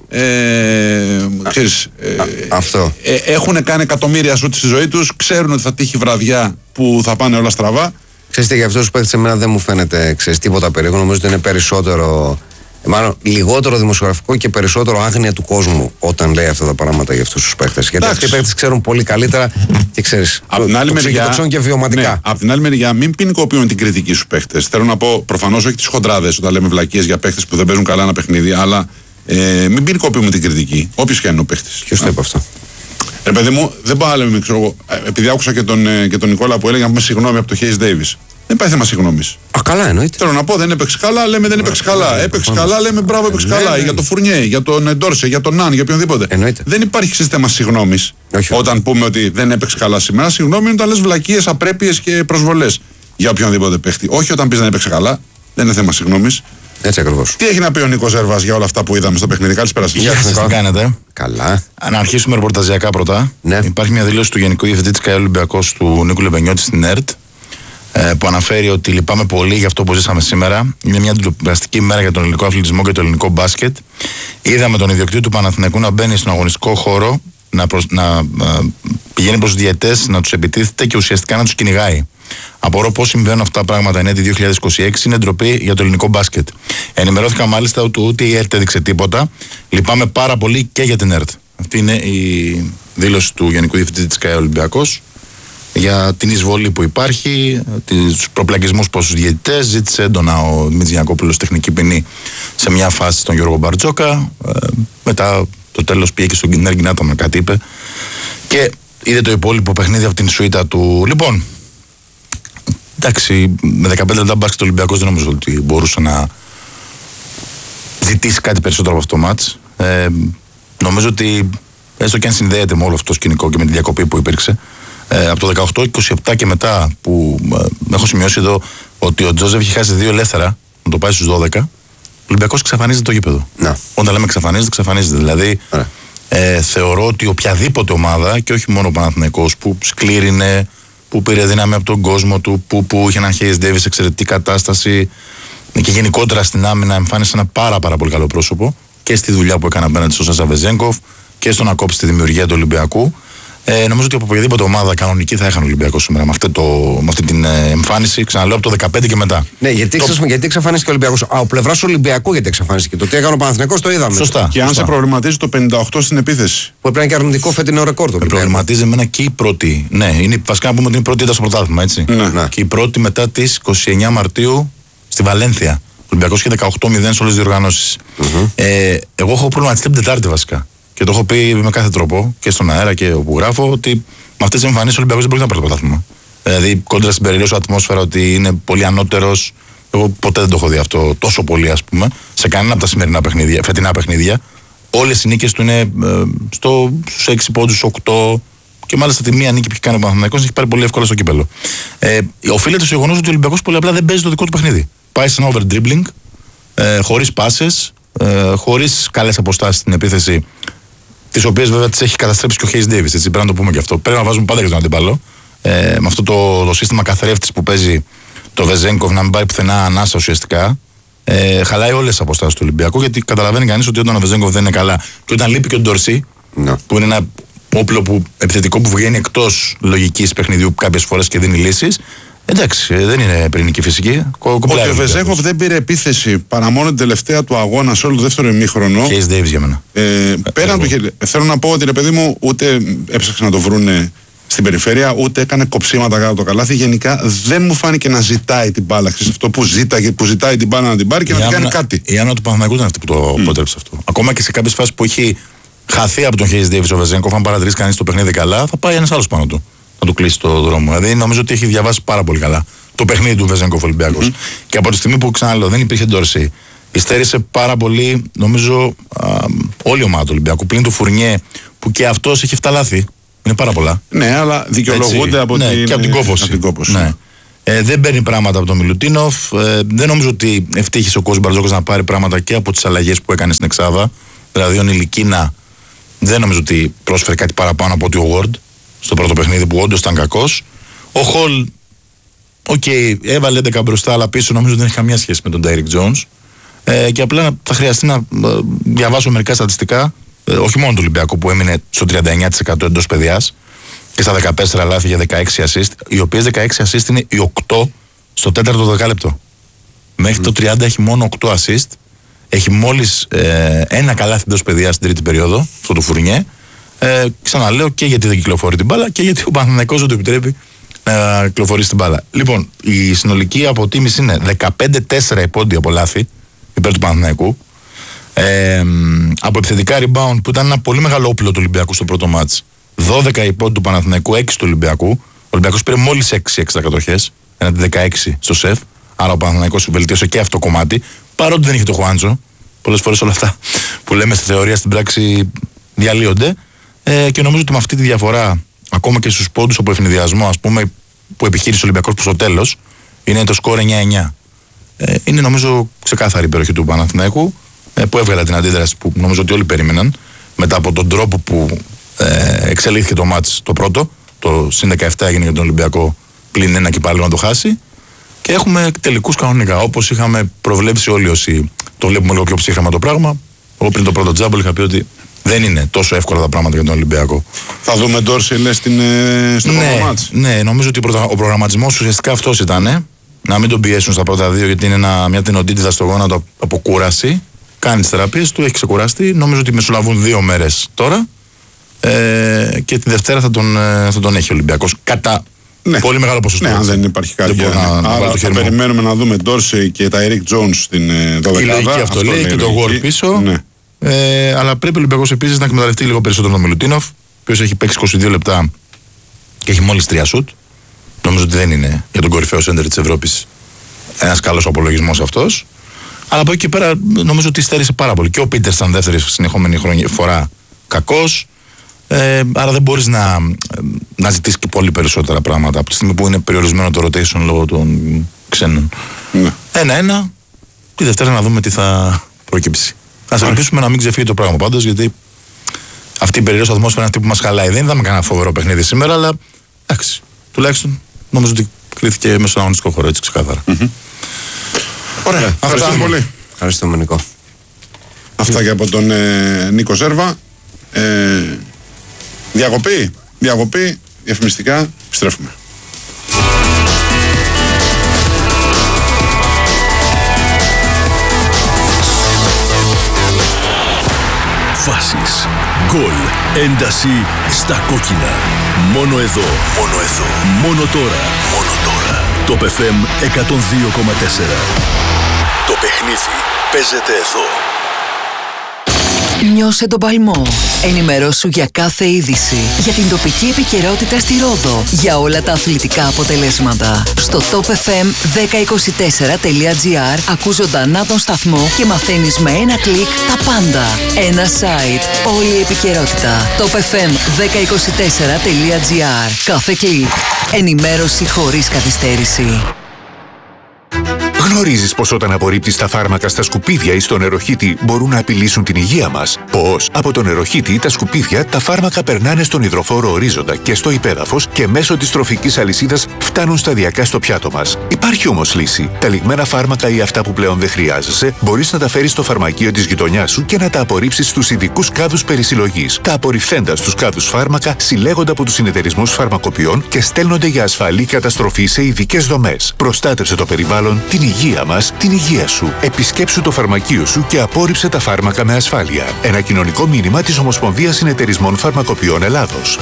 Ξέρεις, αυτό. Έχουν κάνει εκατομμύρια σουτ στη ζωή τους, ξέρουν ότι θα τύχει βραδιά που θα πάνε όλα στραβά. Ξέρετε, για αυτούς που παίχτες εμένα δεν μου φαίνεται τίποτα περίεργο. Νομίζω ότι είναι περισσότερο, μάλλον λιγότερο δημοσιογραφικό και περισσότερο άγνοια του κόσμου όταν λέει αυτά τα πράγματα για αυτούς τους παίχτες. Γιατί αυτοί οι παίχτες ξέρουν πολύ καλύτερα και ξέρεις. Από την άλλη μεριά, το ξέρουν και βιωματικά. Ναι, από την άλλη μεριά, μην ποινικοποιούν την κριτική στους παίχτες. Θέλω να πω, προφανώς όχι τις χοντράδες όταν λέμε βλακίες για παίχτες που δεν παίζουν καλά ένα παιχνίδι, αλλά μην ποινικοποιούμε την κριτική. Όποιος και αν είναι ο παίχτης. Ποιος το είπε αυτό? Ρε παιδί μου, δεν πάω να λέμε, ξέρω εγώ, επειδή άκουσα και τον Νικόλα που έλεγε να πούμε συγγνώμη από το Hayes Davis. Δεν πάει θέμα συγγνώμης. Καλά, εννοείται. Θέλω να πω, δεν έπαιξε καλά, λέμε δεν έπαιξε καλά. Έπαιξε καλά, λέμε μπράβο, έπαιξε καλά. Για τον Φουρνιέ, για τον Ντόρσε, για τον Ναν, για οποιονδήποτε. Εννοείται. Δεν υπάρχει σύστημα συγγνώμης. Όταν πούμε ότι δεν έπαιξε καλά σήμερα, συγγνώμη είναι όταν λες βλακίες, απρέπειες και προσβολές για οποιονδήποτε παίχτη. Όχι όταν πεις δεν έπαιξε καλά, δεν είναι θέμα συγγνώμης. Έτσι ακριβώς. Τι έχει να πει ο Νίκος Ζέρβας για όλα αυτά που είδαμε στο παιχνίδι? Καλησπέρα σας. Γεια σας, τι κάνετε? Καλά. Να αρχίσουμε ρεπορταζιακά πρώτα. Ναι. Υπάρχει μια δηλώση του Γενικού Διευθυντή της ΚΑΕ Ολυμπιακός του Νίκου Λεβενιώτη στην ΕΡΤ που αναφέρει ότι λυπάμαι πολύ για αυτό που ζήσαμε σήμερα. Είναι μια ντροπιαστική ημέρα για τον ελληνικό αθλητισμό και το ελληνικό μπάσκετ. Είδαμε τον ιδιοκτήτη του Παναθηναϊκού να μπαίνει στον αγωνιστικό χώρο, να πηγαίνει προς διαιτές, να τους επιτίθεται και ουσιαστικά να τους κυνηγάει. Απορώ πώς συμβαίνουν αυτά τα πράγματα εν έτη 2026. Είναι ντροπή για το ελληνικό μπάσκετ. Ενημερώθηκα μάλιστα ότι ούτε η ΕΡΤ έδειξε τίποτα. Λυπάμαι πάρα πολύ και για την ΕΡΤ. Αυτή είναι η δήλωση του Γενικού Διευθυντή της ΚΑΕ Ολυμπιακός για την εισβολή που υπάρχει, τους προπλαγισμούς προς τους διαιτητές. Ζήτησε έντονα ο Δημήτρης Γιαννακόπουλος τεχνική ποινή σε μια φάση στον Γιώργο Μπαρτζόκα. Μετά το τέλος πήγε και στον Κινέργη Νάτομα, κάτι είπε. Και είδε το υπόλοιπο παιχνίδι από την σουίτα του. Λοιπόν, εντάξει, με 15 λεπτά μπάσκετ ο Ολυμπιακός δεν νομίζω ότι μπορούσε να ζητήσει κάτι περισσότερο από αυτό το μάτς. Νομίζω ότι έστω και αν συνδέεται με όλο αυτό το σκηνικό και με τη διακοπή που υπήρξε, από το 18-27 και μετά που έχω σημειώσει εδώ ότι ο Τζόζεφ είχε χάσει 2 ελεύθερα να το πάει στους 12, ο Ολυμπιακός εξαφανίζεται το γήπεδο. Να. Όταν λέμε εξαφανίζεται. Δηλαδή θεωρώ ότι οποιαδήποτε ομάδα, και όχι μόνο ο Παναθηναϊκός, που σκλήρινε, που πήρε δύναμη από τον κόσμο του, που είχε έναν Hayes Davis σε εξαιρετική κατάσταση και γενικότερα στην άμυνα εμφάνισε ένα πάρα πολύ καλό πρόσωπο και στη δουλειά που έκανε απέναντι στον Σάσα Βεζένκοφ και στο να κόψει τη δημιουργία του Ολυμπιακού. Νομίζω ότι από οποιαδήποτε ομάδα κανονική θα είχαν Ολυμπιακό σήμερα με αυτή την εμφάνιση. Ξαναλέω από το 15 και μετά. Ναι, γιατί εξαφανίστηκε ο Ολυμπιακός? Ο πλευράς Ολυμπιακού γιατί εξαφανίστηκε? Το τι έκανε ο Παναθηναϊκός το είδαμε. Σωστά. Και αν σε προβληματίζει το 58 στην επίθεση. Που έπρεπε να είναι και αρνητικό φετινό ρεκόρ. Με προβληματίζει εμένα και η πρώτη. Ναι, είναι βασικά να πούμε ότι είναι η πρώτη ήταν στο πρωτάθλημα, έτσι. Ναι. Και η πρώτη μετά τις 29 Μαρτίου στη Βαλένθια. Ο Ολυμπιακός είχε 18-0 σε όλες τις διοργανώσεις. Εγώ έχω προβληματιστεί την Τετάρτη βασικά. Και το έχω πει με κάθε τρόπο και στον αέρα και όπου γράφω ότι με αυτές τις εμφανίσεις ο Ολυμπιακός δεν μπορεί να πάρει το πρωτάθλημα. Δηλαδή κόντρα στην περιραίωση ατμόσφαιρα ότι είναι πολύ ανώτερος. Εγώ ποτέ δεν το έχω δει αυτό τόσο πολύ, ας πούμε, σε κανένα από τα σημερινά παιχνίδια, φετινά παιχνίδια. Όλες οι νίκες του είναι στους 6 πόντους, 8. Και μάλιστα τη μία νίκη που έχει κάνει ο Παναθηναϊκός έχει πάρει πολύ εύκολα στο κύπελο. Οφείλεται στο γεγονός ότι ο Ολυμπιακός πολύ απλά δεν παίζει το δικό του παιχνίδι. Πάει σε ένα over dribbling, χωρίς πάσες, χωρίς καλές αποστάσεις στην επίθεση. Τις οποίες βέβαια τις έχει καταστρέψει και ο Hayes Davis, έτσι, πρέπει να το πούμε και αυτό. Πρέπει να βάζουμε πάντα και τον αντίπαλο. Με αυτό το σύστημα καθρέφτης που παίζει το Βεζένκοφ να μην πάρει πουθενά ανάσα ουσιαστικά. Χαλάει όλες τις αποστάσεις του Ολυμπιακού, γιατί καταλαβαίνει κανείς ότι όταν ο Βεζένκοφ δεν είναι καλά και όταν λείπει και ο Ντορσί, που είναι ένα όπλο επιθετικό που βγαίνει εκτός λογικής παιχνιδιού κάποιες φορές και δίνει λύσεις, Εντάξει, δεν είναι πυρηνική φυσική. Ότι ο Βεζέγκοφ δεν πήρε επίθεση παρά μόνο την τελευταία του αγώνα σε όλο το δεύτερο ημίχρονο. Case Davis για μένα. Πέραν του. Θέλω να πω ότι ρε παιδί μου, ούτε έψαξε να το βρούνε στην περιφέρεια, ούτε έκανε κοψίματα κάτω το καλάθι. Γενικά δεν μου φάνηκε να ζητάει την μπάλα. Αυτό που ζητάει την μπάλα να την πάρει και να την κάνει κάτι. Η Άννα του Παναθηναϊκού ήταν αυτή που το αποτρέψε αυτό. Ακόμα και σε κάποιες φάσεις που έχει χαθεί από τον Case Davis ο Βεζέγκοφ, αν παρατηρήσει κανείς το παιχνίδι καλά, θα πάει ένας άλλος πάνω του να του κλείσει το δρόμο. Δηλαδή νομίζω ότι έχει διαβάσει πάρα πολύ καλά το παιχνίδι του Βεζέγκοφ Ολυμπιακός. Και από τη στιγμή που ξαναλέω δεν υπήρχε Ντόρση, υστέρησε πάρα πολύ, νομίζω, όλη η ομάδα του Ολυμπιακού. Πλην του Φουρνιέ, που και αυτός έχει 7 λάθη. Είναι πάρα πολλά. Ναι, αλλά δικαιολογούνται από την κόπωση. Ναι. Δεν παίρνει πράγματα από τον Μιλουτίνοφ. Δεν νομίζω ότι ευτύχησε ο Κώστας Μπαρτζόκας να πάρει πράγματα και από τις αλλαγές που έκανε στην εξάδα. Δηλαδή ο Νιλικίνα δεν νομίζω ότι πρόσφερε κάτι παραπάνω από ότι ο Ward στο πρώτο παιχνίδι που όντως ήταν κακός. Ο Χολ, έβαλε 11 μπροστά, αλλά πίσω νομίζω δεν έχει καμία σχέση με τον Ντέιρικ Τζόνς. Και απλά θα χρειαστεί να διαβάσω μερικά στατιστικά, όχι μόνο του Ολυμπιακού που έμεινε στο 39% εντός παιδιάς και στα 14 λάθη για 16 assist, οι οποίες 16 assist είναι οι 8 στο 4ο δεκάλεπτο. Μέχρι το 30 έχει μόνο 8 assist, έχει μόλις ένα καλάθι εντός παιδιάς στην τρίτη περίοδο, αυτό του Φουρνιέ. Ξαναλέω, και γιατί δεν κυκλοφορεί την μπάλα και γιατί ο Παναθηναϊκός δεν του επιτρέπει να κυκλοφορήσει την μπάλα. Λοιπόν, η συνολική αποτίμηση είναι 15-4 υπόντι από λάθη υπέρ του Παναθηναϊκού. Από επιθετικά rebound που ήταν ένα πολύ μεγάλο όπλο του Ολυμπιακού στο πρώτο μάτς, 12 υπόντι του Παναθηναϊκού, 6 του Ολυμπιακού. Ο Ολυμπιακός πήρε μόλις 6 έξτρα κατοχές, έναντι 16 στο σεφ. Άρα ο Παναθηναϊκός βελτίωσε και αυτό το κομμάτι, παρότι δεν είχε το Χουάντζο. Πολλές φορές όλα αυτά που λέμε στη θεωρία στην πράξη διαλύονται. Και νομίζω ότι με αυτή τη διαφορά, ακόμα και στους πόντους από ευνηδιασμό, ας πούμε, που επιχείρησε ο Ολυμπιακός προς το τέλος, είναι το σκορ 9-9. Είναι νομίζω ξεκάθαρη η περιοχή του Παναθηναϊκού, που έβγαλε την αντίδραση που νομίζω ότι όλοι περίμεναν μετά από τον τρόπο που εξελίχθηκε το μάτς το πρώτο. Το συν 17 έγινε για τον Ολυμπιακό, πλην ένα και πάλι να το χάσει. Και έχουμε τελικούς κανονικά, όπως είχαμε προβλέψει όλοι όσοι το βλέπουμε λίγο πιο ψύχραμα το πράγμα. Εγώ πριν το πρώτο τζάμπολ είχα πει ότι δεν είναι τόσο εύκολα τα πράγματα για τον Ολυμπιακό. Θα δούμε Ντόρση, λες, στο πρώτο μάτς. Ναι, νομίζω ότι ο προγραμματισμός ουσιαστικά αυτός ήταν. Να μην τον πιέσουν στα πρώτα δύο, γιατί είναι μια τενοντίτιδα στο γόνατο από κούραση. Κάνει τις θεραπείες του, έχει ξεκουραστεί. Νομίζω ότι μεσολαβούν 2 μέρες τώρα. Και τη Δευτέρα θα τον έχει ο Ολυμπιακός. Κατά πολύ μεγάλο ποσοστό. Ναι, αν δεν υπάρχει κάτι. Άρα θα περιμένουμε να δούμε Ντόρση και τα Eric Jones στην 12η. Η λογική αυτό λέει και το Ward πίσω. Ναι. Αλλά πρέπει ο Ολυμπιακός επίσης να εκμεταλλευτεί λίγο περισσότερο τον Μιλουτίνοφ, ο οποίος έχει παίξει 22 λεπτά και έχει μόλις 3 σουτ. Νομίζω ότι δεν είναι για τον κορυφαίο σέντερ της Ευρώπης ένας καλός απολογισμός αυτός. Αλλά από εκεί και πέρα νομίζω ότι στέρισε πάρα πολύ. Και ο Πίτερς ήταν δεύτερη συνεχόμενη φορά κακός. Άρα δεν μπορείς να ζητήσεις και πολύ περισσότερα πράγματα από τη στιγμή που είναι περιορισμένο το rotation λόγω των ξένων. Ναι. 1-1. Τη Δευτέρα να δούμε τι θα προκύψει. Ας ελπίσουμε να μην ξεφύγει το πράγμα πάντως, γιατί αυτή η περίεργη ατμόσφαιρα είναι αυτή που μας χαλάει. Δεν είδαμε κανένα φοβερό παιχνίδι σήμερα, αλλά εντάξει. Τουλάχιστον νομίζω ότι κρίθηκε μέσα στον αγωνιστικό χώρο, έτσι ξεκάθαρα. Ωραία. Ευχαριστούμε πολύ. Ευχαριστούμε, Νικό. Αυτά και από τον Νίκο Ζέρβα. Διακοπή, διαφημιστικά, επιστρέφουμε. Φάσεις, γκολ, ένταση στα κόκκινα. Μόνο εδώ, μόνο τώρα. Το FM 102,4. Το παιχνίδι παίζεται εδώ. Νιώσε τον παλμό. Ενημερώσου για κάθε είδηση. Για την τοπική επικαιρότητα στη Ρόδο. Για όλα τα αθλητικά αποτελέσματα. Στο topfm1024.gr ακούς ζωντανά τον σταθμό και μαθαίνεις με ένα κλικ τα πάντα. Ένα site. Όλη η επικαιρότητα. topfm1024.gr. Κάθε κλικ. Ενημέρωση χωρίς καθυστέρηση. Γνωρίζεις πως όταν απορρίπτεις τα φάρμακα στα σκουπίδια ή στο νεροχύτη μπορούν να απειλήσουν την υγεία μας? Πως από το νεροχύτη ή τα σκουπίδια τα φάρμακα περνάνε στον υδροφόρο ορίζοντα και στο υπέδαφος και μέσω της τροφικής αλυσίδας φτάνουν σταδιακά στο πιάτο μας. Υπάρχει όμως λύση. Τα λιγμένα φάρμακα ή αυτά που πλέον δεν χρειάζεσαι, μπορείς να τα φέρεις στο φαρμακείο της γειτονιάς σου και να τα απορρίψεις στους ειδικούς κάδους περισυλλογής. Τα απορριφθέντα στους κάδους φάρμακα συλλέγονται από τους συνεταιρισμούς φαρμακοποιών και στέλνονται για ασφαλή καταστροφή σε ειδικές δομές. Προστάτευσε το περιβάλλον, την υγεία μας, την υγεία σου. Επισκέψου το φαρμακείο σου και απόρριψε τα φάρμακα με ασφάλεια. Ένα κοινωνικό μήνυμα της Ομοσπονδίας Συνεταιρισμών Φαρμακοποιών Ελλάδος.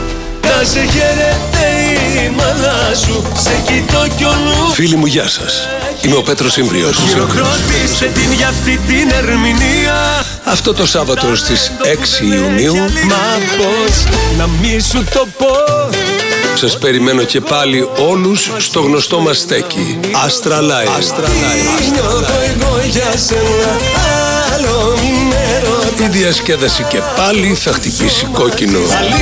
Φίλοι μου, γεια σας. Είμαι ο Πέτρος Σύμβριος. Χειροκρότησε την για αυτή την ερμηνεία. Αυτό το Σάββατο στις 6 Ιουνίου Μα πώς να μη σου το πω. σας περιμένω και πάλι όλους στο γνωστό μας στέκι Astra Live. Η διασκέδαση και πάλι θα χτυπήσει κόκκινο.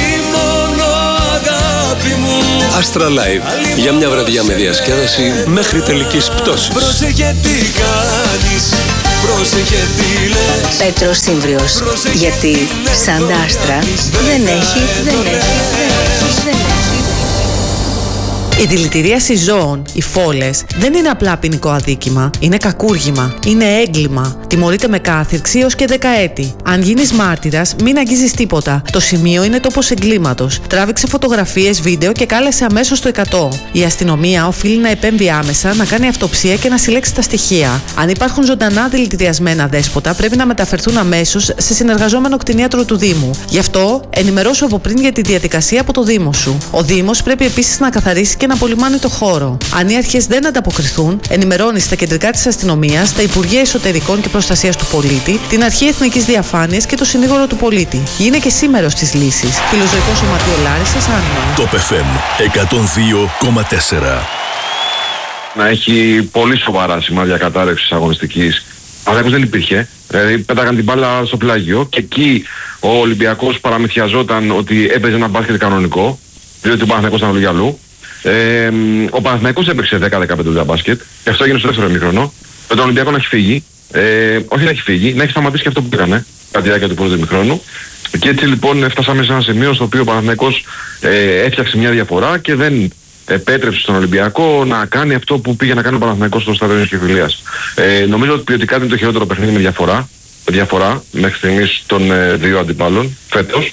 Astra Live. Για μια βραδιά με διασκέδαση μέχρι τελικής πτώσης. Πρόσεχε τι κάνεις, πρόσεχε τι λες. Πέτρος Σύμβριος. Γιατί σαν τα άστρα δεν έχει. Η δηλητηρίαση ζώων, οι φόλες, δεν είναι απλά ποινικό αδίκημα. Είναι κακούργημα. Είναι έγκλημα. Τιμωρείται με κάθυρξη έως και 10 έτη. Αν γίνεις μάρτυρας, μην αγγίζεις τίποτα. Το σημείο είναι τόπος εγκλήματος. Τράβηξε φωτογραφίες, βίντεο και κάλεσε αμέσως το 100. Η αστυνομία οφείλει να επέμβει άμεσα, να κάνει αυτοψία και να συλλέξει τα στοιχεία. Αν υπάρχουν ζωντανά δηλητηριασμένα δέσποτα, πρέπει να μεταφερθούν αμέσως σε συνεργαζόμενο κτηνίατρο του Δήμου. Γι' αυτό, ενημερώσου από πριν για τη διαδικασία από το Δήμο σου. Ο Δήμος πρέπει επίσης να καθαρίσει και να απολυμάνει το χώρο. Αν οι αρχές δεν ανταποκριθούν, ενημερώνει στα κεντρικά της αστυνομίας, τα Υπουργεία Εσωτερικών και Προστασίας του Πολίτη, την Αρχή Εθνικής Διαφάνειας και το Συνήγορο του Πολίτη. Γίνε και σήμερος της λύσης. Φιλοζωικό Σωματείο Λάρισσας, Άννα. Το FM 102,4. Να έχει πολύ σοβαρά σημάδια κατάρρευσης αγωνιστικής. Αγάπης δεν υπήρχε. Δηλαδή πέταγαν την μπάλα στο πλάγιο και εκεί ο Ολυμπιακός παραμυθιαζόταν ότι έπαιζε ένα μπάσκετ κανονικό, διότι ο Παναθηναϊκός ήταν αλλού για αλλού. Ο Παναθηναϊκός έπαιξε 10-15 μπάσκετ και αυτό έγινε στο δεύτερο ημίχρονο. Με τον Ολυμπιακό να έχει φύγει, όχι να έχει φύγει, να έχει σταματήσει και αυτό που έκανε κατά τη διάρκεια του πρώτου ημίχρονου. Και έτσι λοιπόν φτάσαμε σε ένα σημείο στο οποίο ο Παναθηναϊκός έφτιαξε μια διαφορά και δεν επέτρεψε στον Ολυμπιακό να κάνει αυτό που πήγε να κάνει ο Παναθηναϊκός στο στάδιο της Κηφιλίας. Νομίζω ότι ποιοτικά είναι το χειρότερο παιχνίδι με διαφορά μέχρι στιγμής των δύο αντιπάλων φέτος.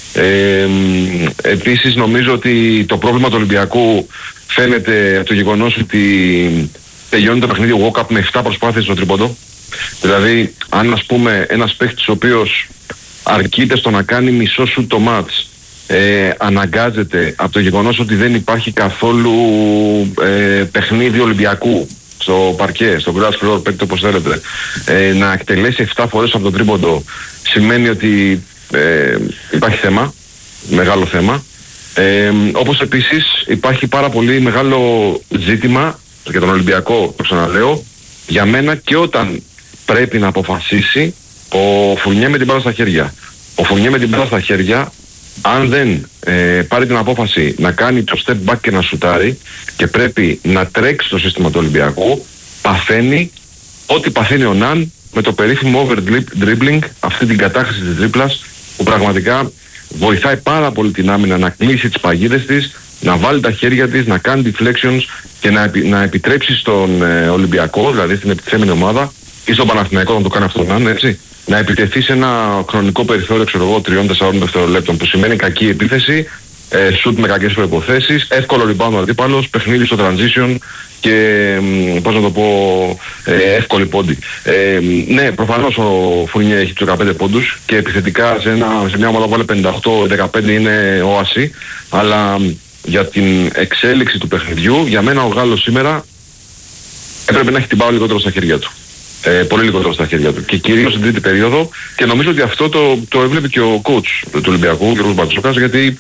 Επίσης νομίζω ότι το πρόβλημα του Ολυμπιακού φαίνεται από το γεγονός ότι τελειώνει το παιχνίδι walk-up με 7 προσπάθειες στο τρίποντο. Δηλαδή αν ας πούμε ένας παίχτης ο οποίος αρκείται στο να κάνει μισό σου το μάτς, αναγκάζεται από το γεγονός ότι δεν υπάρχει καθόλου παιχνίδι Ολυμπιακού στο παρκέ, στο grass floor, παίκτε όπως θέλετε, να εκτελέσει 7 φορές από το τρίποντο, σημαίνει ότι υπάρχει θέμα, μεγάλο θέμα. Όπως επίσης υπάρχει πάρα πολύ μεγάλο ζήτημα για τον Ολυμπιακό, το ξαναλέω, για μένα και όταν πρέπει να αποφασίσει ο Φουρνιέ με την μπάλα στα χέρια. Ο Φουρνιέ με την μπάλα στα χέρια, αν δεν πάρει την απόφαση να κάνει το step back και να σουτάρει και πρέπει να τρέξει το σύστημα του Ολυμπιακού, παθαίνει ό,τι παθαίνει ο Ναν με το περίφημο over dribbling, αυτή την κατάχρηση της τρίπλας που πραγματικά βοηθάει πάρα πολύ την άμυνα να κλείσει τις παγίδες της, να βάλει τα χέρια της, να κάνει deflections και να επιτρέψει στον Ολυμπιακό, δηλαδή στην επιτιθέμενη ομάδα ή στον Παναθηναϊκό να το κάνει αυτό Ναν, έτσι, να επιτεθεί σε ένα χρονικό περιθώριο, ξέρω εγώ, 3-4 δευτερολέπτων, που σημαίνει κακή επίθεση, shoot με κακές προϋποθέσεις, εύκολο rebound ο αντίπαλος, παιχνίδι στο transition και πώς να το πω, εύκολη πόντι. Ναι, προφανώς ο Φουρνιέ έχει τους 15 πόντους και επιθετικά σε μια ομάδα που βάλε 58-15 είναι όαση, αλλά για την εξέλιξη του παιχνιδιού, για μένα ο Γάλλος σήμερα έπρεπε να έχει την πάω λιγότερο στα χέρια του. Πολύ λιγότερο στα χέρια του. Και κυρίως στην τρίτη περίοδο, και νομίζω ότι αυτό το έβλεπε και ο coach του Ολυμπιακού, ο κ. Μπατσόκας, γιατί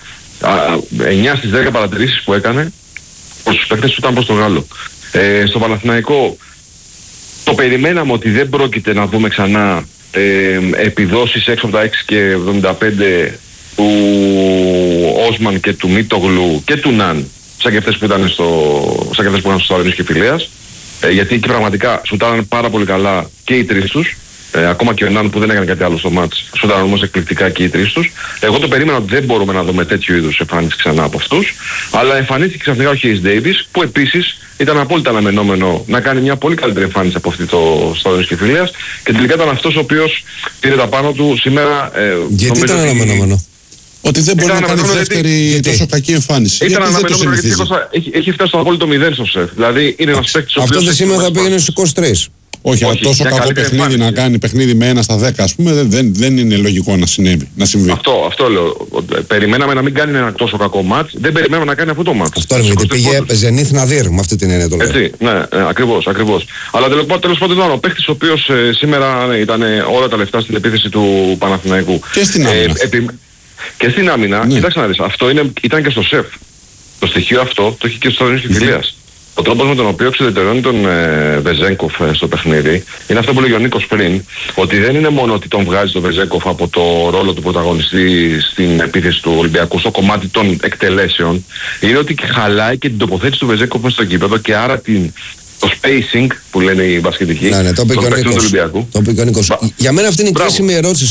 9 στις 10 παρατηρήσεις που έκανε προς τους παίκτες του ήταν προς τον Γάλλο. Στο Παναθηναϊκό το περιμέναμε ότι δεν πρόκειται να δούμε ξανά επιδόσεις έξω από τα 6 και 75 του Όσμαν και του Μίτογλου και του Ναν, σαν και αυτές που ήταν στο στάδιο της Κηφιλίας. Γιατί εκεί πραγματικά σουτάραν πάρα πολύ καλά και οι τρεις τους, ακόμα και ο Ναν που δεν έκανε κάτι άλλο στο μάτς, σουτάραν όμως εκπληκτικά και οι τρεις τους. Εγώ το περίμενα ότι δεν μπορούμε να δούμε τέτοιου είδους εμφάνιση ξανά από αυτούς, αλλά εμφανίστηκε ξαφνικά ο Χέις Ντέιβις, που επίσης ήταν απόλυτα αναμενόμενο να κάνει μια πολύ καλύτερη εμφάνιση από αυτή το Σταυρονίκης Κηφιλίας και τελικά ήταν αυτός ο οποίος πήρε τα πάνω του σήμερα. Γιατί ήταν αναμενόμενο? Ότι δεν μπορεί να κάνει δεύτερη τόσο κακή εμφάνιση. Ήταν αναμενόμενο γιατί έχει φτάσει στο απόλυτο 0 στο σεφ. Δηλαδή είναι ένας παίκτης ο οποίος... Αυτό δεν σημαίνει ότι θα πήγαινε στους 23. Όχι, αλλά τόσο κακό παιχνίδι να κάνει παιχνίδι με 1 στα 10, ας πούμε, δεν είναι λογικό να συμβεί. Αυτό λέω. Περιμέναμε να μην κάνει ένα τόσο κακό μάτς, δεν περιμέναμε να κάνει αυτό το μάτς. Αυτό είναι, γιατί πήγε Ζενίθ Ναδύρ, με αυτή την έννοια το λέω. Έτσι, ναι, ακριβώς. Αλλά τέλος πάντων ήταν ο παίκτης ο οποίος σήμερα ήταν όλα τα λεφτά στην επίθεση του Παναθηναϊκού. Και στην άμυνα. Και στην άμυνα, κοιτάξτε να δεις, αυτό ήταν και στο σεφ. Το στοιχείο αυτό το έχει και στο Σταυρονίκης Κηφιλίας. Ο τρόπος με τον οποίο εξουδετερώνει τον Βεζένκοφ στο παιχνίδι είναι αυτό που λέγει ο Νίκος πριν, ότι δεν είναι μόνο ότι τον βγάζει τον Βεζένκοφ από το ρόλο του πρωταγωνιστή στην επίθεση του Ολυμπιακού στο κομμάτι των εκτελέσεων, είναι ότι και χαλάει και την τοποθέτηση του Βεζένκοφ μέσα στο γήπεδο και άρα το spacing που λένε οι μπασκετικοί, το είπε και ο Νίκος. Για μένα αυτή είναι η κρίσιμη ερώτηση